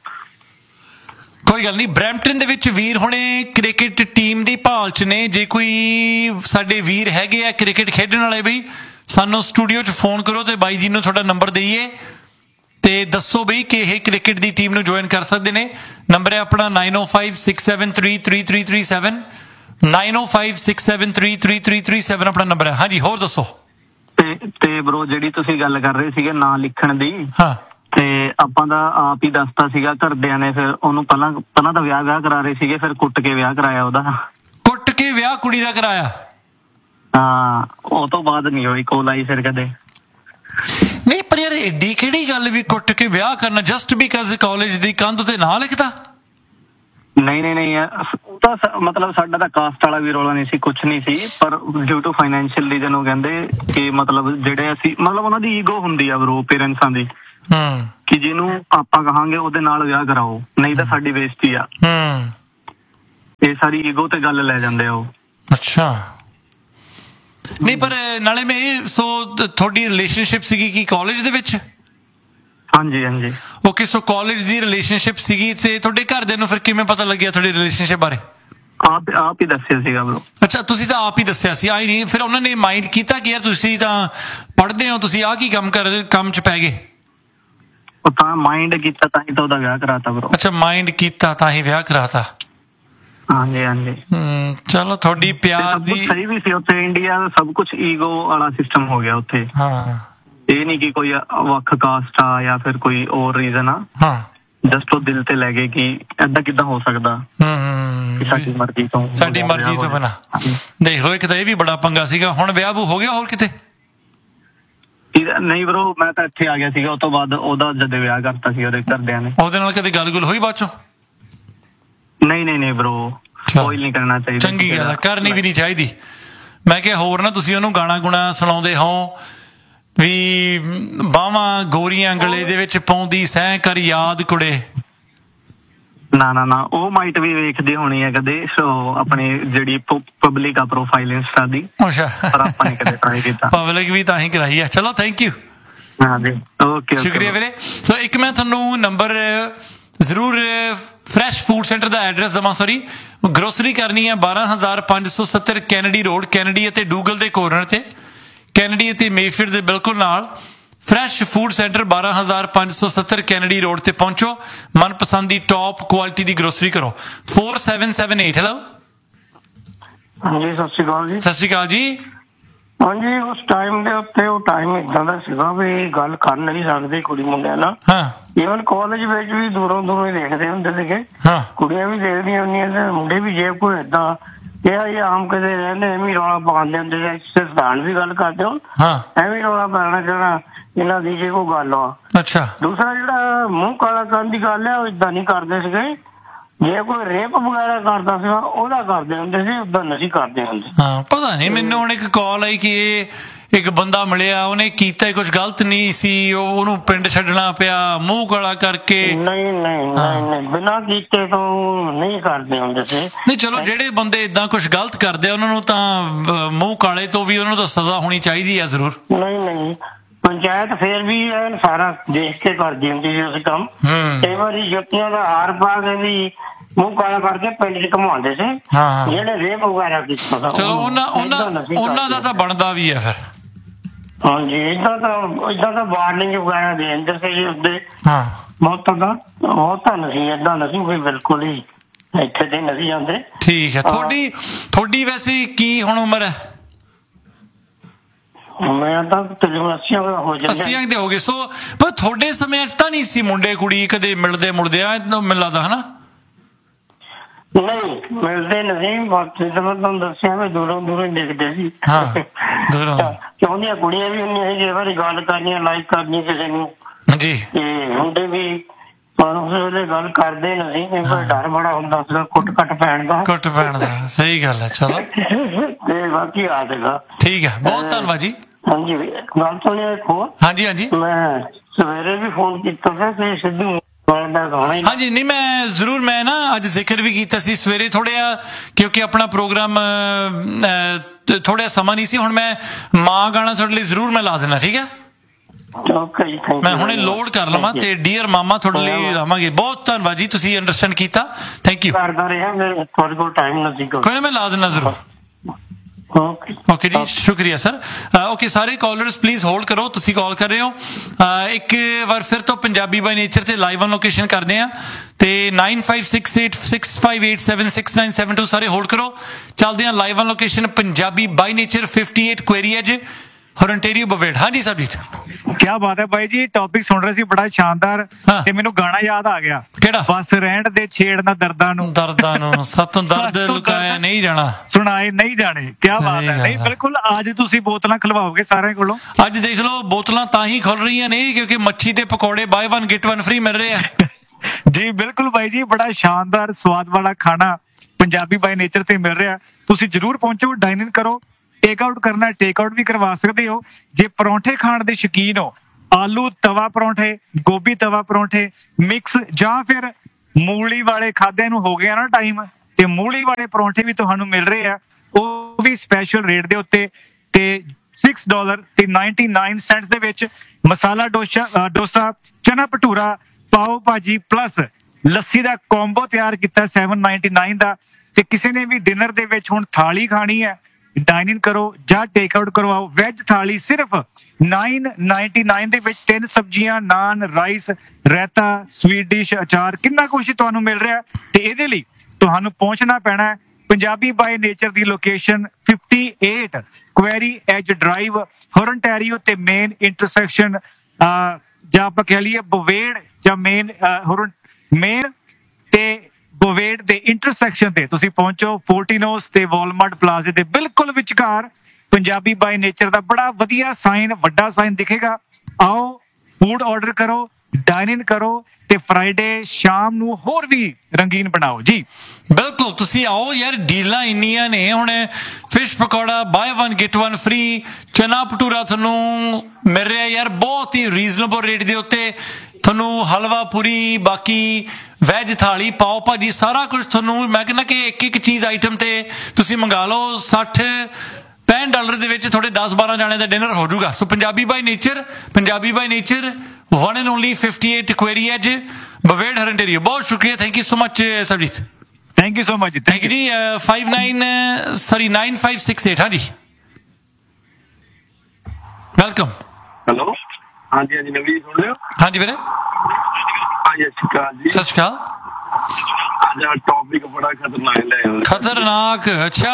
ਕੋਈ ਗੱਲ ਨਹੀਂ, ਬਰੈਂਪਟਨ ਦੇ ਵਿੱਚ ਵੀਰ ਹੁਣੇ ਕ੍ਰਿਕਟ ਟੀਮ ਦੀ ਭਾਲ 'ਚ ਨੇ। ਜੇ ਕੋਈ ਸਾਡੇ ਵੀਰ ਹੈਗੇ ਆ ਕ੍ਰਿਕਟ ਖੇਡਣ ਵਾਲੇ, ਬਈ ਸਾਨੂੰ ਸਟੂਡੀਓ 'ਚ ਫੋਨ ਕਰੋ ਤੇ ਬਾਈ ਜੀ ਨੂੰ ਤੁਹਾਡਾ ਨੰਬਰ ਦੇਈਏ ਤੇ ਦੱਸੋ ਬਈ ਕਿ ਇਹ ਕ੍ਰਿਕਟ ਦੀ ਟੀਮ ਨੂੰ ਜੁਆਇਨ ਕਰ ਸਕਦੇ ਨੇ। ਨੰਬਰ ਹੈ ਆਪਣਾ ਨਾਈਨ ਓ five six seven three three three three seven, nine ਓ five six seven three three three three seven ਆਪਣਾ ਨੰਬਰ ਹੈ। ਹਾਂਜੀ, ਹੋਰ ਦੱਸੋ। ਤੇ ਤੇ ਬ్రో ਜਿਹੜੀ ਤੁਸੀਂ ਗੱਲ ਕਰ ਰਹੇ ਸੀਗੇ ਨਾਂ ਲਿਖਣ ਦੀ, ਹਾਂ, ਤੇ ਆਪਾਂ ਦਾ ਆਪ ਹੀ ਦੱਸਤਾ ਸੀਗਾ ਘਰਦਿਆਂ ਨੇ। ਫਿਰ ਉਹਨੂੰ ਪਹਿਲਾਂ ਪਹਿਲਾਂ ਤਾਂ ਵਿਆਹ ਵਿਆਹ ਕਰਾ ਰਹੇ ਸੀਗੇ, ਫਿਰ ਕੁੱਟ ਕੇ ਵਿਆਹ ਕਰਾਇਆ ਉਹਦਾ। ਕੁੱਟ ਕੇ ਵਿਆਹ ਕੁੜੀ ਦਾ ਕਰਾਇਆ? ਹਾਂ, ਉਹ ਤੋਂ ਬਾਅਦ ਨਹੀਂ ਹੋਈ ਕੋਲ ਆਈ ਫਿਰ ਕਦੇ। ਨਹੀਂ ਪਰ ਯਾਰ ਏਡੀ ਕਿਹੜੀ ਗੱਲ ਵੀ ਕੁੱਟ ਕੇ ਵਿਆਹ ਕਰਨਾ ਜਸਟ ਬਿਕਾਜ਼ ਕਾਲਜ ਦੀ ਕੰਧ ਤੇ ਨਾਂ ਲਿਖਦਾ? ਨਹੀਂ ਨਹੀਂ ਨਹੀਂ, ਉਹ ਤਾਂ ਮਤਲਬ ਸਾਡਾ ਤਾਂ ਕਾਸਟ ਵਾਲਾ ਵੀ ਰੌਲਾ ਨਹੀਂ ਸੀ, ਕੁਛ ਨਹੀਂ ਸੀ। ਪਰ ਡਿਊ ਟੂ ਫਾਈਨੈਂਸ਼ੀਅਲ ਰੀਜ਼ਨ ਉਹ ਕਹਿੰਦੇ ਕਿ ਮਤਲਬ ਜਿਹੜੇ ਅਸੀਂ ਮਤਲਬ ਉਹਨਾਂ ਦੀ ਈਗੋ ਹੁੰਦੀ ਆ ਬ్రో ਪੇਰੈਂਟਸਾਂ ਦੀ, ਕਿ ਜਿਹਨੂੰ ਆਪਾਂ ਕਹਾਂਗੇ ਉਹਦੇ ਨਾਲ ਵਿਆਹ ਕਰਾਓ, ਨਹੀਂ ਤਾਂ ਸਾਡੀ ਬੇਇੱਜ਼ਤੀ ਆ। ਇਹ ਸਾਰੀ ਈਗੋ ਤੇ ਗੱਲ ਲੈ ਜਾਂਦੇ ਆ ਉਹ। ਅੱਛਾ, ਨਹੀਂ ਪਰ ਨਾਲੇ ਮੈਂ ਇਹ ਸੋ ਤੁਹਾਡੀ ਰਿਲੇਸ਼ਨਸ਼ਿਪ ਸੀਗੀ ਕਿ ਕਾਲਜ ਦੇ ਵਿੱਚ? ਹਾਂਜੀ ਹਾਂਜੀ। ਓਕੇ, ਸੋ ਕਾਲਜ ਦੀ ਰਿਲੇਸ਼ਨਸ਼ਿਪ ਸੀਗੀ ਤੇ ਤੁਹਾਡੇ ਘਰਦਿਆਂ ਨੂੰ ਫਿਰ ਕਿਵੇਂ ਪਤਾ ਲੱਗਿਆ ਤੁਹਾਡੀ ਰਿਲੇਸ਼ਨਸ਼ਿਪ ਬਾਰੇ? ਆਪ ਆਪ ਹੀ ਦੱਸਿਆ ਸੀਗਾ ਬ్రో। ਅੱਛਾ, ਤੁਸੀਂ ਤਾਂ ਆਪ ਹੀ ਦੱਸਿਆ ਸੀ, ਆਈ ਨਹੀਂ ਫਿਰ ਉਹਨਾਂ ਨੇ ਮਾਈਂਡ ਕੀਤਾ ਕਿ ਯਾਰ ਤੁਸੀਂ ਤਾਂ ਪੜ੍ਹਦੇ ਹੋ, ਤੁਸੀਂ ਆਹ ਕੀ ਕੰਮ ਕਰ ਕੰਮ 'ਚ ਪੈ ਗਏ? ਉਹ ਤਾਂ ਮਾਈਂਡ ਕੀਤਾ ਤਾਂ ਹੀ ਤਾਂ ਉਹਦਾ ਵਿਆਹ ਕਰਾਤਾ ਬ్రో। ਅੱਛਾ, ਮਾਈਂਡ ਕੀਤਾ ਤਾਂ ਹੀ ਵਿਆਹ ਕਰਾਤਾ। ਹਾਂਜੀ ਹਾਂਜੀ। ਹੂੰ, ਚਲੋ ਤੁਹਾਡੀ ਪਿਆਰ ਸਭ ਕੁਝ ਦੀ ਸਹੀ ਵੀ ਸੀ ਉੱਥੇ, ਇੰਡੀਆ ਦਾ ਸਭ ਕੁਝ ਈਗੋ ਵਾਲਾ ਸਿਸਟਮ ਹੋ ਗਿਆ ਉੱਥੇ। ਹਾਂ ਇਹ ਨਹੀਂ ਕਿ ਕੋਈ ਵੱਖ ਕਾਸਟ ਆ ਜਾਂ ਫਿਰ ਕੋਈ ਹੋਰ ਰੀਜ਼ਨ ਆ, ਹਾਂ ਜਸਟ ਉਹ ਦਿਲ ਤੇ ਲੈ ਗਏ ਕਿ ਏਦਾਂ ਕਿੱਦਾਂ ਹੋ ਸਕਦਾ, ਹੂੰ, ਸਾਡੀ ਮਰਜ਼ੀ ਤੋਂ ਸਾਡੀ ਮਰਜ਼ੀ ਤੋਂ ਬਿਨਾਂ। ਦੇਖ ਲਓ, ਇੱਕ ਤਾਂ ਇਹ ਵੀ ਬੜਾ ਪੰਗਾ ਸੀਗਾ। ਹੁਣ ਵਿਆਹ ਵੂ ਹੋ ਗਿਆ ਹੋਰ ਕਿਤੇ? ਨਹੀਂ ਬ్రో, ਮੈਂ ਤਾਂ ਇੱਥੇ ਆ ਗਿਆ ਸੀਗਾ। ਉਸ ਤੋਂ ਬਾਅਦ ਉਹਦਾ ਜਦ ਵਿਆਹ ਕਰਤਾ ਸੀ ਉਹਦੇ ਘਰਦਿਆਂ ਨੇ। ਉਹਦੇ ਨਾਲ ਕਦੇ ਗੱਲ ਗੁੱਲ ਹੋਈ ਬਾਅਦ ਚੋਂ? ਨਹੀਂ ਨਹੀਂ ਨਹੀਂ ਬ్రో, ਸਪੋਇਲ ਨਹੀਂ ਕਰਨਾ ਚਾਹੀਦਾ। ਚੰਗੀ ਗੱਲ ਹੈ, ਕਰਨੀ ਵੀ ਨਹੀਂ ਚਾਹੀਦੀ। ਮੈਂ ਕਿਹਾ ਹੋਰ ਨਾ ਤੁਸੀਂ ਉਹਨੂੰ ਗਾਣਾ ਗੁਣਾ ਸੁਣਾਉਂਦੇ ਹੋ ਵੀ ਬਾਹਾਂ ਗੋਰੀਆਂ ਗਲੇ ਦੇ ਵਿੱਚ ਪਾਉਂਦੀ ਸਹਿ ਕਰ ਯਾਦ ਕੁੜੇ। ਨਾ ਨਾ ਨਾ, ਉਹ ਮਾਈਟ ਵੀ ਵੇਖਦੀ ਹੋਣੀ ਹੈ ਕਦੇ, ਸੋ ਆਪਣੀ ਜਿਹੜੀ ਪਬਲਿਕ ਆ ਪ੍ਰੋਫਾਈਲ ਇੰਸਟਾ ਦੀ। ਅੱਛਾ, ਪਰ ਆਪਾਂ ਨੇ ਕਦੇ ਟਰਾਈ ਕੀਤਾ। ਪਬਲਿਕ ਵੀ ਤਾਂ ਹੀ ਕਰਾਈ ਹੈ। ਚਲੋ ਥੈਂਕ ਯੂ, ਹਾਂਜੀ ਓਕੇ, ਸ਼ੁਕਰੀਆ ਵੀਰੇ। ਸੋ ਇੱਕ ਮੈਂ ਤੁਹਾਨੂੰ ਨੰਬਰ ਜ਼ਰੂਰ ਫਰੈਸ਼ ਫੂਡ ਸੈਂਟਰ ਦਾ ਐਡਰੈਸ ਦੇਵਾਂ। ਸੌਰੀ, ਗਰੋਸਰੀ ਕਰਨੀ ਹੈ ਬਾਰਾਂ ਹਜ਼ਾਰ ਪੰਜ ਸੌ ਸੱਤਰ ਕੈਨੇਡੀ ਰੋਡ, ਕੈਨੇਡੀ ਅਤੇ ਡੂਗਲ ਦੇ ਕੋਰਨਰ ਤੇ, ਕੈਨੇਡੀ ਅਤੇ ਮੇਫੀਲਡ ਦੇ ਬਿਲਕੁਲ ਨਾਲ। ਫਰੈਸ਼ ਫੂਡ ਸੈਂਟਰ ਬਾਰਾਂ ਹਜ਼ਾਰ ਪੰਜ ਸੌ ਸੱਤਰ ਕੈਨੇਡੀ ਰੋਡ ਤੇ ਪਹੁੰਚੋ, ਮਨਪਸੰਦ ਦੀ ਟੌਪ ਕੁਆਲਿਟੀ ਦੀ ਗਰੋਸਰੀ ਕਰੋ। Four seven seven eight. Hello, ਹਾਂਜੀ ਸਤਿ ਸ਼੍ਰੀ ਅਕਾਲ ਜੀ। ਸਤਿ ਸ਼੍ਰੀ ਅਕਾਲ ਜੀ। ਹਾਂਜੀ, ਉਸ ਟਾਈਮ ਦੇ ਉੱਤੇ ਉਹ ਟਾਈਮ ਇਦਾਂ ਦਾ ਸੀਗਾ ਵੀ ਗੱਲ ਕਰ ਨਹੀਂ ਸਕਦੇ ਕੁੜੀ ਮੁੰਡਿਆਂ ਨਾਲ। ਹਾਂ ਈਵਨ ਕਾਲਜ ਵਿੱਚ ਵੀ ਦੂਰੋਂ ਦੂਰੋਂ ਹੀ ਦੇਖਦੇ ਹੁੰਦੇ ਸੀਗੇ, ਹਾਂ, ਕੁੜੀਆਂ ਵੀ ਦੇਖਦੀਆਂ ਹੁੰਦੀਆਂ ਤੇ ਮੁੰਡੇ ਵੀ। ਜੇ ਕੋਈ ਏਦਾਂ ਇਹ ਇਹ ਆਮ ਕਦੇ ਰਹਿੰਦੇ ਐਵੇਂ ਰੌਲਾ ਪਾਉਂਦੇ ਹੁੰਦੇ ਸੀ, ਸਿਧਾਂਤ ਵੀ ਗੱਲ ਕਰਦੇ ਹੋ, ਹਾਂ, ਐਵੇਂ ਰੌਲਾ ਪਾਉਣਾ ਕਹਿਣਾ ਇਹਨਾਂ ਦੀ ਜੇ ਕੋਈ ਗੱਲ ਆ। ਅੱਛਾ, ਦੂਸਰਾ ਜਿਹੜਾ ਮੂੰਹ ਕਾਲਾ ਕਰਨ ਦੀ ਗੱਲ ਹੈ, ਉਹ ਏਦਾਂ ਨਹੀਂ ਕਰਦੇ ਸੀਗੇ। ਜੇ ਕੋਈ ਰੇਪ ਵਗੈਰਾ ਕਰਦਾ ਸੀਗਾ ਉਹਦਾ ਕਰਦੇ ਹੁੰਦੇ ਸੀ, ਉਦਾਂ ਨਹੀਂ ਕਰਦੇ ਹੁੰਦੇ। ਹਾਂ, ਪਤਾ ਨਹੀਂ, ਮੈਨੂੰ ਹੁਣ ਇੱਕ ਕਾਲ ਆਈ ਕਿ ਇਹ ਇੱਕ ਬੰਦਾ ਮਿਲਿਆ, ਉਹਨੇ ਕੀਤਾ ਕੁਝ ਗਲਤ ਨਹੀਂ ਸੀ, ਉਹ ਉਹਨੂੰ ਪਿੰਡ ਛੱਡਣਾ ਪਿਆ ਮੂੰਹ ਕਾਲਾ ਕਰਕੇ। ਨਹੀਂ ਨਹੀਂ ਨਹੀਂ ਨਹੀਂ, ਬਿਨਾਂ ਕੀਤੇ ਤੋਂ ਨਹੀਂ ਕਰਦੇ ਹੁੰਦੇ ਸੀ। ਨਹੀਂ ਚਲੋ, ਜਿਹੜੇ ਬੰਦੇ ਇਦਾਂ ਕੁਝ ਗਲਤ ਕਰਦੇ ਉਹਨਾਂ ਨੂੰ ਤਾਂ ਮੂੰਹ ਕਾਲੇ ਤੋਂ ਵੀ ਉਹਨਾਂ ਨੂੰ ਤਾਂ ਸਜ਼ਾ ਹੋਣੀ ਚਾਹੀਦੀ ਹੈ ਜ਼ਰੂਰ। ਨਹੀਂ ਨਹੀਂ, ਪੰਚਾਇਤ ਫੇਰ ਵੀ ਇਹ ਸਾਰਾ ਦੇਖ ਕੇ ਕਰਦੀ ਹੁੰਦੀ ਸੀ ਉਸ ਕੰਮ। ਕਈ ਵਾਰੀ ਜੁੱਤੀਆਂ ਦਾ ਹਾਰ ਪਾ ਕੇ ਵੀ ਮੂੰਹ ਕਾਲਾ ਕਰਕੇ ਪਿੰਡ ਚ ਘੁਮਾਉਂਦੇ ਸੀ ਜਿਹੜੇ ਰੇਪ ਵਗੈਰਾ ਕੀਤਾ। ਚਲੋ, ਉਹਨਾਂ ਉਹਨਾਂ ਉਹਨਾਂ ਦਾ ਤਾਂ ਬਣਦਾ ਵੀ ਹੈ ਫਿਰ। ਹਾਂਜੀ, ਏਦਾਂ ਤਾਂ ਏਦਾਂ ਤਾਂ ਵਾਰਨਿੰਗ ਵਗੈਰਾ ਦੇ ਦਿੰਦੇ ਸੀ ਉਹਦੇ। ਹਾਂ, ਬਹੁਤਾਂ ਦਾ ਬਹੁਤਾਂ ਨਹੀਂ, ਏਦਾਂ ਨਹੀਂ ਕੋਈ ਬਿਲਕੁਲ ਹੀ ਇੱਥੇ ਤੇ ਨਹੀਂ ਜਾਂਦੇ। ਠੀਕ ਹੈ। ਤੁਹਾਡੀ ਤੁਹਾਡੀ ਵੈਸੇ ਕੀ ਹੁਣ ਉਮਰ ਹੈ? ਮੈਂ ਤਾਂ ਤਕਰੀਬਨ ਅੱਸੀਆਂ ਹੋ ਜਾਂਦੇ। ਅੱਸੀਆਂ ਦੇ ਹੋ ਗਏ। ਸੋ ਪਰ ਤੁਹਾਡੇ ਸਮੇਂ 'ਚ ਤਾਂ ਨਹੀਂ ਸੀ ਮੁੰਡੇ ਕੁੜੀ ਕਦੇ ਮਿਲਦੇ ਮੁਲਦੇ ਆ, ਮੈਨੂੰ ਲੱਗਦਾ ਹਨਾ? ਨਹੀਂ ਮਿਲਦੇ ਨਹੀਂ, ਬਾਕੀ ਤਾਂ ਮੈਂ ਤੁਹਾਨੂੰ ਦੱਸਿਆ ਵੀ ਦੂਰੋਂ ਦੂਰੋਂ ਹੀ ਦੇਖਦੇ ਸੀ। ਹਾਂ, ਦੂਰੋਂ। ਚਾਹੁੰਦੀਆਂ ਕੁੜੀਆਂ ਵੀ ਹੁੰਦੀਆਂ ਸੀ ਜੇ ਵਾਰੀ ਗੱਲ ਕਰਨੀ ਲਾਈਕ ਕਰਨੀ ਕਿਸੇ ਨੂੰ ਜੀ, ਤੇ ਮੁੰਡੇ ਵੀ, ਪਰ ਉਸ ਵੇਲੇ ਗੱਲ ਕਰਦੇ ਨਹੀਂ ਕਿਉਂਕਿ ਡਰ ਬੜਾ ਹੁੰਦਾ ਸੀਗਾ ਕੁੱਟ ਕੱਟ ਪੈਣ ਦਾ। ਕੁੱਟ ਪੈਣ ਦਾ, ਸਹੀ ਗੱਲ ਹੈ। ਚਲੋ ਤੇ ਬਾਕੀ ਆ ਸੀਗਾ। ਠੀਕ ਹੈ, ਬਹੁਤ ਧੰਨਵਾਦ ਜੀ। ਹਾਂਜੀ, ਗੱਲ ਸੁਣਿਆ ਇੱਕ ਹੋਰ। ਹਾਂਜੀ ਹਾਂਜੀ, ਮੈਂ ਸਵੇਰੇ ਵੀ ਫੋਨ ਕੀਤਾ ਸੀ ਤੇ ਸਿੱਧੂ ਦਾ ਗਾਣਾ ਹੀ। ਹਾਂਜੀ, ਨਹੀਂ ਮੈਂ ਜ਼ਰੂਰ, ਮੈਂ ਨਾ ਅੱਜ ਜ਼ਿਕਰ ਵੀ ਕੀਤਾ ਸੀ ਸਵੇਰੇ ਥੋੜ੍ਹਾ, ਕਿਉਂਕਿ ਆਪਣਾ ਪ੍ਰੋਗਰਾਮ ਥੋੜ੍ਹਾ ਸਮਾਂ ਨਹੀਂ ਸੀ। ਹੁਣ ਮੈਂ ਮਾਂ ਗਾਣਾ ਤੁਹਾਡੇ ਲਈ ਜ਼ਰੂਰ ਮੈਂ ਲਾ ਦੇਣਾ, ਠੀਕ ਹੈ? ਓਕੇ ਜੀ, ਥੈਂਕ ਯੂ। ਮੈਂ ਹੁਣੇ ਲੋਡ ਕਰ ਲਵਾਂ ਤੇ ਡੀਅਰ ਮਾਮਾ ਤੁਹਾਡੇ ਲਈ ਲਾਵਾਂਗੇ। ਬਹੁਤ ਧੰਨਵਾਦ ਜੀ, ਤੁਸੀਂ ਅੰਡਰਸਟੈਂਡ ਕੀਤਾ, ਥੈਂਕ ਯੂ। ਕਰਦਾ ਰਿਹਾ, ਮੇਰੇ ਤੁਹਾਡੇ ਕੋਲ ਟਾਈਮ ਨਹੀਂ ਸੀ। ਕੋਈ ਨਾ, ਮੈਂ ਲਾ ਦੇਣਾ ਜ਼ਰੂਰ। ਓਕੇ ਓਕੇ ਜੀ, ਸ਼ੁਕਰੀਆ ਸਰ। ਓਕੇ, ਸਾਰੇ ਕਾਲਰਸ ਪਲੀਜ਼ ਹੋਲਡ ਕਰੋ, ਤੁਸੀਂ ਕਾਲ ਕਰ ਰਹੇ ਹੋ। ਇੱਕ ਵਾਰ ਫਿਰ ਤੋਂ ਪੰਜਾਬੀ ਬਾਈ ਨੇਚਰ ਤੇ ਲਾਈਵ ਔਨ ਲੋਕੇਸ਼ਨ ਕਰਦੇ ਆ ਤੇ nine five six eight six five eight seven six nine seven to ਸਾਰੇ ਹੋਲਡ ਕਰੋ। ਚੱਲਦੇ ਆ live on location Punjabi by nature fifty eight query as ਹੋਰੰਟੇਰੀਓ ਬਵੇੜ। ਹਾਂਜੀ ਸਾਹਿਬਜੀਤ, ਕਿਆ ਬਾਤ ਹੈ ਬਾਈ ਜੀ, ਟੌਪਿਕ ਸੁਣ ਰਹੇ ਸੀ ਬੜਾ ਸ਼ਾਨਦਾਰ ਤੇ ਮੈਨੂੰ ਗਾਣਾ ਯਾਦ ਆ ਗਿਆ। ਕਿਹੜਾ? ਬਸ ਰਹਿਣ ਦੇ ਛੇੜਨਾ ਦਰਦਾਂ ਨੂੰ, ਦਰਦਾਂ ਨੂੰ ਸਾਤੋਂ ਦਰਦ ਲੁਕਾਇਆ ਨਹੀਂ ਜਾਣਾ, ਸੁਣਾਏ ਨਹੀਂ ਜਾਣੇ। ਕਿਆ ਬਾਤ ਹੈ। ਨਹੀਂ ਬਿਲਕੁਲ, ਅੱਜ ਤੁਸੀਂ ਬੋਤਲਾਂ ਖਲਵਾਓਗੇ ਸਾਰਿਆਂ ਕੋਲੋਂ। ਅੱਜ ਦੇਖ ਲਓ, ਬੋਤਲਾਂ ਤਾਂ ਹੀ ਖੁੱਲ ਰਹੀਆਂ ਨੇ ਕਿਉਂਕਿ ਮੱਛੀ ਤੇ ਪਕੌੜੇ bye one get one free ਮਿਲ ਰਹੇ ਆ। ਜੀ ਬਿਲਕੁਲ ਬਾਈ ਜੀ, ਬੜਾ ਸ਼ਾਨਦਾਰ ਸਵਾਦ ਵਾਲਾ ਖਾਣਾ ਪੰਜਾਬੀ ਬਾਈ ਨੇਚਰ ਤੇ ਮਿਲ ਰਿਹਾ। ਤੁਸੀਂ ਜਰੂਰ ਪਹੁੰਚੋ, ਡਾਈਨ ਇਨ ਕਰੋ। ਟੇਕ ਆਊਟ ਕਰਨਾ, ਟੇਕ ਆਊਟ ਵੀ ਕਰਵਾ ਸਕਦੇ ਹੋ। ਜੇ ਪਰੌਂਠੇ ਖਾਣ ਦੇ ਸ਼ੌਕੀਨ ਹੋ, ਆਲੂ ਤਵਾ ਪਰੌਂਠੇ, ਗੋਭੀ ਤਵਾ ਪਰੌਂਠੇ ਮਿਕਸ, ਜਾਂ ਫਿਰ ਮੂਲੀ ਵਾਲੇ ਖਾਦਿਆਂ ਨੂੰ ਹੋ ਗਿਆ ਨਾ ਟਾਈਮ, ਤੇ ਮੂਲੀ ਵਾਲੇ ਪਰੌਂਠੇ ਵੀ ਤੁਹਾਨੂੰ ਮਿਲ ਰਹੇ ਆ, ਉਹ ਵੀ ਸਪੈਸ਼ਲ ਰੇਟ ਦੇ ਉੱਤੇ। ਤੇ ਛੇ ਡਾਲਰ ਤੇ ਨਿन्यानवे ਸੈਂਟਸ ਦੇ ਵਿੱਚ ਮਸਾਲਾ ਡੋਸਾ ਅ, ਡੋਸਾ ਚਨਾ ਭਟੂਰਾ ਪਾਓ ਭਾਜੀ ਪਲੱਸ ਲੱਸੀ ਦਾ ਕੰਬੋ ਤਿਆਰ ਕੀਤਾ ਸੱਤ ਸੌ ਨਿन्यानवे ਦਾ। ਤੇ ਕਿਸੇ ਨੇ ਵੀ ਡਿਨਰ ਦੇ ਵਿੱਚ ਹੁਣ ਥਾਲੀ ਖਾਣੀ ਹੈ, ਡਾਈਨ ਇਨ ਕਰੋ ਜਾਂ ਟੇਕ ਆਊਟ ਕਰਵਾਓ। ਵੈਜ ਥਾਲੀ ਸਿਰਫ ਨੌ ਸੌ ਨਿन्यानवे ਦੇ ਵਿੱਚ ਤਿੰਨ ਸਬਜ਼ੀਆਂ, naan, rice, raita, sweet dish, ਅਚਾਰ, ਕਿੰਨਾ ਕੁਛ ਤੁਹਾਨੂੰ ਮਿਲ ਰਿਹਾ। ਤੇ ਇਹਦੇ ਲਈ ਤੁਹਾਨੂੰ ਪਹੁੰਚਣਾ ਪੈਣਾ Punjabi by nature the location ਅट्ठावन query as drive, ਹੋਰਨਟੈਰੀਓ ਤੇ ਮੇਨ ਇੰਟਰਸੈਕਸ਼ਨ ਜਾਂ ਆਪਾਂ ਕਹਿ ਲਈਏ ਬਵੇੜ ਜਾਂ ਮੇਨ ਹੋਰਨ ਮੇਨ ਤੇ ਬਵੇੜ ਦੇ ਇੰਟਰਸੈਕਸ਼ਨ ਤੇ ਤੁਸੀਂ ਪਹੁੰਚੋ। ਫੋਰਟੀਨੋਸ ਤੇ ਵਾਲਮਾਰਟ ਪਲਾਜ਼ੇ ਦੇ ਬਿਲਕੁਲ ਵਿਚਕਾਰ ਪੰਜਾਬੀ ਬਾਈ ਨੇਚਰ ਦਾ ਬੜਾ ਵਧੀਆ ਸਾਈਨ, ਵੱਡਾ ਸਾਈਨ ਦਿਖੇਗਾ। ਆਓ ਫੂਡ ਆਰਡਰ ਕਰੋ, ਡਾਈਨ ਇਨ ਕਰੋ ਤੇ ਫਰਾਈਡੇ ਸ਼ਾਮ ਨੂੰ ਹੋਰ ਵੀ ਰੰਗੀਨ ਬਣਾਓ ਜੀ। ਬਿਲਕੁਲ ਤੁਸੀਂ ਆਓ ਯਾਰ, ਡੀਲਾਂ ਇੰਨੀਆਂ ਨੇ। ਹੁਣ fish pakora bye one get one free, ਚਨਾ ਭਟੂਰਾ ਤੁਹਾਨੂੰ ਮਿਲ ਰਿਹਾ ਯਾਰ ਬਹੁਤ ਹੀ ਰੀਜ਼ਨੇਬਲ ਰੇਟ ਦੇ ਉੱਤੇ। ਤੁਹਾਨੂੰ ਹਲਵਾ ਪੂਰੀ, ਬਾਕੀ ਵੈਜ ਥਾਲੀ, ਪਾਓ ਭਾਜੀ, ਸਾਰਾ ਕੁਝ ਤੁਹਾਨੂੰ ਮੈਂ ਕਹਿੰਦਾ ਕਿ ਇੱਕ ਇੱਕ ਚੀਜ਼ ਆਈਟਮ ਤੇ ਤੁਸੀਂ ਮੰਗਾ ਲਓ। ਸੱਠ ਪੈਂਹਠ ਡਾਲਰ ਦੇ ਵਿੱਚ ਤੁਹਾਡੇ ਦਸ ਬਾਰਾਂ ਜਾਣੇ ਦਾ ਡਿਨਰ ਹੋ ਜਾਊਗਾ। ਸੋ Punjabi by nature, Punjabi by nature one and only अट्ठावन ਕੁਐਰੀ ਐਜ ਬਵੇੜ ਹਰਨਟੇਰੀਓ। ਬਹੁਤ ਸ਼ੁਕਰੀਆ, thank you so much Surjit. Thank you so much ਜੀ। ਥੈਂਕ ਯੂ ਜੀ। Five nine sorry nine five six eight. हाँ जी ਵੈਲਕਮ। ਹੈਲੋ, ਹਾਂਜੀ ਹਾਂਜੀ ਨਵੀਂ ਸੁਣ ਲਿਓ। ਹਾਂਜੀ ਵੀਰੇ, ਹਾਂਜੀ ਸਤਿ ਸ਼੍ਰੀ ਅਕਾਲ ਜੀ। ਸਤਿ ਸ਼੍ਰੀ ਅਕਾਲ। ਅੱਜ ਆ ਟੌਪਿਕ ਬੜਾ ਖਤਰਨਾਕ ਲੈ ਆਏ। ਖਤਰਨਾਕ? ਅੱਛਾ,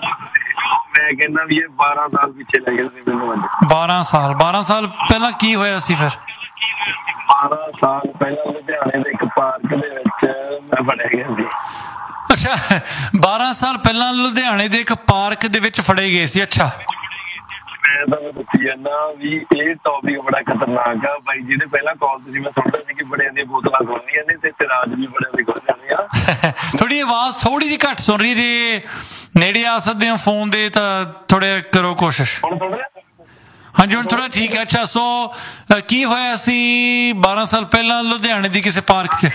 ਮੈਂ ਕਹਿੰਦਾ ਵੀ ਇਹ ਬਾਰਾਂ ਸਾਲ ਪਿੱਛੇ ਲੈ ਗਏ ਸੀ ਮੈਨੂੰ। ਅੱਜ ਬਾਰਾਂ ਸਾਲ ਬਾਰਾਂ ਸਾਲ ਪਹਿਲਾਂ ਕੀ ਹੋਇਆ ਸੀ ਫਿਰ? ਬਾਰਾਂ ਸਾਲ ਪਹਿਲਾਂ ਲੁਧਿਆਣੇ ਦੇ ਇੱਕ ਪਾਰਕ ਦੇ ਵਿੱਚ ਮੈਂ ਫੜਿਆ ਗਿਆ ਸੀ। ਅੱਛਾ, ਬਾਰਾਂ ਸਾਲ ਪਹਿਲਾਂ ਲੁਧਿਆਣੇ ਦੇ ਇੱਕ ਪਾਰਕ ਦੇ ਵਿੱਚ ਫੜੇ ਗਏ ਸੀ। ਅੱਛਾ, ਮੈਂ ਤੁਹਾਨੂੰ ਦੱਸੀ ਜਾਂਦਾ ਵੀ ਇਹ ਟੌਪਿਕ ਬੜਾ ਖਤਰਨਾਕ ਆ ਬਾਈ। ਜਿਹਦੇ ਪਹਿਲਾਂ ਕਾਲ ਤੁਸੀਂ ਮੈਂ ਸੁਣਦਾ ਸੀ ਕਿ ਬੜਿਆਂ ਦੀਆਂ ਬੋਤਲਾਂ ਖੋਲ੍ਹਦੀਆਂ ਨੇ ਤੇ ਰਾਜ ਵੀ ਬੜਿਆਂ ਦੀ ਖੋਲ੍ਹ ਜਾਂਦੇ ਆ। ਥੋੜੀ ਆਵਾਜ਼ ਥੋੜੀ ਜਿਹੀ ਘੱਟ ਸੁਣ ਰਹੀ, ਜੇ ਨੇੜੇ ਆ ਸਕਦੇ ਹੋ ਫੋਨ ਦੇ ਤਾਂ ਥੋੜੇ ਕਰੋ ਕੋਸ਼ਿਸ਼। ਹੁਣ ਸੁਣ ਰਿਹਾ? ਹਾਂਜੀ ਹੁਣ ਥੋੜਾ ਠੀਕ ਹੈ। ਅੱਛਾ, ਸੋ ਕੀ ਹੋਇਆ ਸੀ ਬਾਰਾਂ ਸਾਲ ਪਹਿਲਾਂ ਲੁਧਿਆਣੇ ਦੀ ਕਿਸੇ ਪਾਰਕ 'ਚ?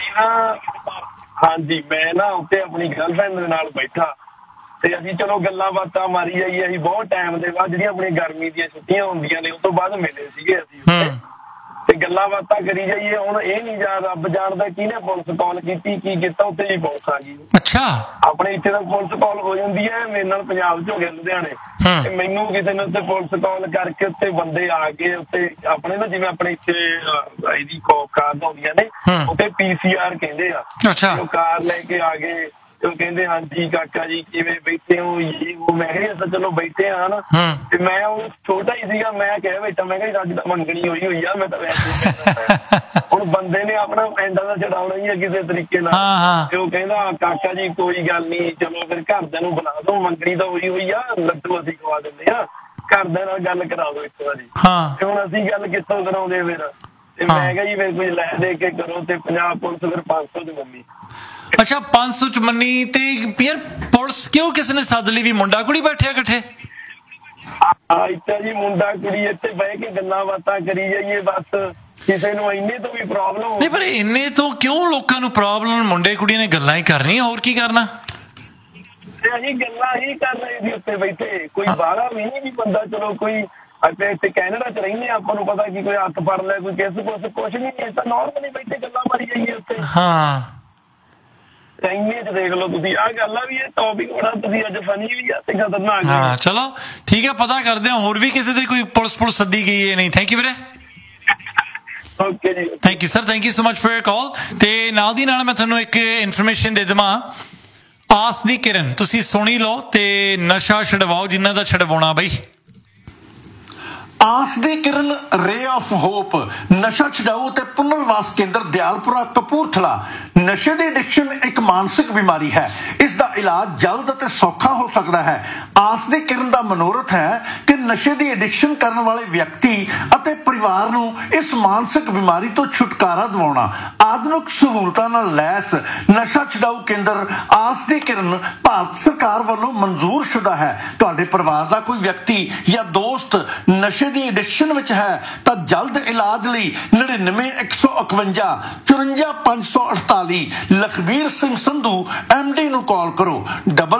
ਹਾਂਜੀ, ਮੈਂ ਨਾ ਉੱਥੇ ਆਪਣੀ ਗਰਲਫ੍ਰੈਂਡ ਦੇ ਨਾਲ ਬੈਠਾ ਤੇ ਅਸੀਂ ਚਲੋ ਗੱਲਾਂ ਬਾਤਾਂ ਮਾਰੀ ਜਾਈਏ। ਅਸੀਂ ਬਹੁਤ ਟਾਈਮ ਦੇ ਬਾਅਦ ਜਿਹੜੀਆਂ ਆਪਣੀਆਂ ਗਰਮੀ ਦੀਆਂ ਛੁੱਟੀਆਂ ਹੁੰਦੀਆਂ ਨੇ ਉਸ ਤੋਂ ਬਾਅਦ ਮਿਲੇ ਸੀਗੇ ਅਸੀਂ ਉੱਥੇ ਤੇ ਗੱਲਾਂ ਬਾਤਾਂ ਕਰੀ ਜਾਈਏ। ਹੁਣ ਇਹ ਨਹੀਂ ਜਾਣ ਰੱਬ ਜਾਣਦਾ ਕਿਹਨੇ ਪੁਲਿਸ ਕਾਲ ਕੀਤੀ, ਕੀ ਕੀਤਾ, ਉੱਥੇ ਜੀ ਪੁਲਿਸ ਆ ਗਈ। ਅੱਛਾ, ਆਪਣੇ ਇੱਥੇ ਤਾਂ ਪੁਲਿਸ ਕਾਲ ਹੋ ਜਾਂਦੀ ਹੈ, ਮੇਰੇ ਨਾਲ ਪੰਜਾਬ 'ਚ ਹੋ ਗਿਆ ਲੁਧਿਆਣੇ ਤੇ ਮੈਨੂੰ ਕਿਸੇ ਨੇ ਉੱਥੇ ਪੁਲਿਸ ਕਾਲ ਕਰਕੇ ਉੱਥੇ ਬੰਦੇ ਆ ਕੇ ਉੱਥੇ ਆਪਣੇ ਨਾ ਜਿਵੇਂ ਆਪਣੇ ਇੱਥੇ ਇਹਦੀ ਕਾਰ ਹੁੰਦੀਆਂ ਨੇ ਉੱਥੇ ਪੀ ਸੀ ਆਰ ਕਹਿੰਦੇ ਆ। ਉਹ ਕਾਰ ਲੈ ਕੇ ਆ ਗਏ ਤੇ ਉਹ ਕਹਿੰਦੇ ਹਾਂਜੀ ਕਾਕਾ ਜੀ ਕਿਵੇਂ ਬੈਠੇ ਹੋ ਜੀ। ਉਹ ਮੈਂ ਕਿਹਾ ਚਲੋ ਬੈਠੇ ਆ ਨਾ। ਤੇ ਮੈਂ ਉਹ ਛੋਟਾ ਹੀ ਸੀਗਾ, ਮੈਂ ਕਿਹਾ ਬੈਠਾ, ਮੈਂ ਕਿਹਾ ਅੱਜ ਤਾਂ ਮੰਗਣੀ ਹੋਈ ਹੋਈ ਆ, ਮੈਂ ਤਾਂ ਵੈਸੇ ਹੁਣ ਬੰਦੇ ਨੇ ਆਪਣਾ ਪਿੰਡਾਂ ਦਾ ਛਡਾਉਣਾ ਹੀ ਆ ਕਿਸੇ ਤਰੀਕੇ ਨਾਲ। ਤੇ ਉਹ ਕਹਿੰਦਾ ਕਾਕਾ ਜੀ ਕੋਈ ਗੱਲ ਨੀ, ਚਲੋ ਫਿਰ ਘਰਦਿਆਂ ਨੂੰ ਬੁਲਾ ਦੋ, ਮੰਗਣੀ ਤਾਂ ਹੋਈ ਹੋਈ ਆ, ਲੱਡੂ ਅਸੀਂ ਖਵਾ ਦਿੰਦੇ ਆ, ਘਰਦਿਆਂ ਨਾਲ ਗੱਲ ਕਰਾ ਦੋ ਇੱਕ ਵਾਰੀ। ਤੇ ਹੁਣ ਅਸੀਂ ਗੱਲ ਕਿੱਥੋਂ ਕਰਾਉਂਦੇ ਫਿਰ? ਤੇ ਮੈਂ ਕਿਹਾ ਜੀ ਫਿਰ ਕੁਝ ਲੈ ਦੇ ਕੇ ਕਰੋ ਤੇ ਪੰਜਾਬ ਪੁਲਿਸ ਫਿਰ ਪੰਜ ਸੌ ਚ ਮੰਨੀ। ਅੱਛਾ, ਪੰਜ ਸੌ ਚ ਮੰਨੀ। ਤੇ ਯਾਰ ਪੁਲਿਸ ਕਿਉਂ ਕਿਸੇ ਨੇ ਸੱਦ ਲਈ? ਵੀ ਮੁੰਡਾ ਕੁੜੀ ਬੈਠਿਆ ਇਕੱਠੇ? ਹਾਂ ਇੱਥੇ ਜੀ ਮੁੰਡਾ ਕੁੜੀ ਇੱਥੇ ਬਹਿ ਕੇ ਗੱਲਾਂ ਬਾਤਾਂ ਕਰੀ ਜਾਈਏ, ਬਸ ਕਿਸੇ ਨੂੰ ਇੰਨੇ ਤੋਂ ਵੀ ਪ੍ਰੋਬਲਮ ਨਹੀਂ। ਪਰ ਇੰਨੇ ਤੋਂ ਕਿਉਂ ਲੋਕਾਂ ਨੂੰ ਪ੍ਰੋਬਲਮ? ਮੁੰਡੇ ਕੁੜੀਆਂ ਨੇ ਗੱਲਾਂ ਹੀ ਕਰਨੀਆਂ, ਹੋਰ ਕੀ ਕਰਨਾ? ਤੇ ਅਸੀਂ ਗੱਲਾਂ ਹੀ ਕਰ ਰਹੇ ਸੀ ਉੱਥੇ ਬੈਠੇ, ਕੋਈ ਬਾਹਲਾ ਵੀ ਨਹੀਂ ਵੀ ਬੰਦਾ ਚਲੋ ਕੋਈ ਅੱਗੇ ਇੱਥੇ ਕੈਨੇਡਾ ਚ ਰਹਿੰਦੇ ਆਪਾਂ ਨੂੰ ਪਤਾ ਕੀ ਕੋਈ ਹੱਥ ਫੜ ਲੈ, ਕੋਈ ਕਿਸ ਕੁਛ ਕੁਛ ਨਹੀਂ, ਤਾਂ ਨੋਰਮਲੀ ਬੈਠੇ ਗੱਲਾਂ ਮਾਰੀ ਜਾਈਏ ਉੱਥੇ। ਹਾਂ, ਇੰਨੇ ਚ ਦੇਖ ਲਓ ਤੁਸੀਂ ਆਹ ਗੱਲ ਆ ਵੀ ਇਹ ਟੌਪਿਕ ਬੜਾ ਤੁਸੀਂ ਅੱਜ ਫਨੀ ਵੀ ਆ ਤੇ ਖਤਰਨਾਕ। ਹਾਂ ਚਲੋ ਠੀਕ ਹੈ, ਪਤਾ ਕਰਦੇ ਹਾਂ ਹੋਰ ਵੀ ਕਿਸੇ ਦੇ ਕੋਈ ਪੁਲਿਸ ਪੁਲਿਸ ਸੱਦੀ ਗਈ ਹੈ ਨਹੀਂ। ਥੈਂਕ ਯੂ ਵੀਰੇ। ਓਕੇ ਜੀ, thank you sir, thank you so much for your ਕਾਲ। ਤੇ ਨਾਲ ਦੀ ਨਾਲ ਮੈਂ ਤੁਹਾਨੂੰ ਇੱਕ ਇਨਫੋਰਮੇਸ਼ਨ ਦੇ ਦੇਵਾਂ। ਆਸ ਦੀ ਕਿਰਨ ਤੁਸੀਂ ਸੁਣੀ ਲਓ ਤੇ ਨਸ਼ਾ ਛਡਵਾਓ ਜਿਨ੍ਹਾਂ ਦਾ ਛਡਵਾਉਣਾ ਬਈ। ਆਸ ਦੀ ਕਿਰਨ ਰੇ ਆਫ ਹੋਪ ਨਸ਼ਾ ਛਡਾਊ ਤੇ ਪੁਨਰਵਾਸ ਕੇਂਦਰ ਦਿਆਲਪੁਰਾ ਕਪੂਰਥਲਾ। ਨਸ਼ੇ ਦੀ ਐਡਿਕਸ਼ਨ ਇੱਕ ਮਾਨਸਿਕ ਬਿਮਾਰੀ ਹੈ, ਇਸ ਦਾ ਇਲਾਜ ਜਲਦ ਅਤੇ ਸੌਖਾ ਹੋ ਸਕਦਾ ਹੈ। ਆਸ ਦੀ ਕਿਰਨ ਦਾ ਮਨੋਰਥ ਹੈ ਕਿ ਨਸ਼ੇ ਦੀ ਐਡਿਕਸ਼ਨ ਕਰਨ ਵਾਲੇ ਵਿਅਕਤੀ ਅਤੇ ਪਰਿਵਾਰ ਨੂੰ ਇਸ ਮਾਨਸਿਕ ਬਿਮਾਰੀ ਤੋਂ ਛੁਟਕਾਰਾ ਦਿਵਾਉਣਾ। ਆਧੁਨਿਕ ਸਹੂਲਤਾਂ ਨਾਲ ਲੈਸ ਨਸ਼ਾ ਛਡਾਊ ਕੇਂਦਰ ਆਸ ਦੀ ਕਿਰਨ ਭਾਰਤ ਸਰਕਾਰ ਵੱਲੋਂ ਮਨਜ਼ੂਰਸ਼ੁਦਾ ਹੈ। ਤੁਹਾਡੇ ਪਰਿਵਾਰ ਦਾ ਕੋਈ ਵਿਅਕਤੀ ਜਾਂ ਦੋਸਤ ਨਸ਼ੇ ਦੀ ਐਡਿਕਸ਼ਨ ਵਿੱਚ ਹੈ ਤਾਂ ਜਲਦ ਇਲਾਜ ਲਈ ਨੜਿਨਵੇਂ ਇੱਕ ਸੌ ਇਕਵੰਜਾ ਚੁਰੰਜਾ ਪੰਜ ਸੌ ਅਠਤਾਲੀ ਲਖਬੀਰ ਸਿੰਘ ਸੰਧੂ ਐਮ ਡੀ ਨੂੰ ਕਾਲ ਕਰੋ। ਡਬਲ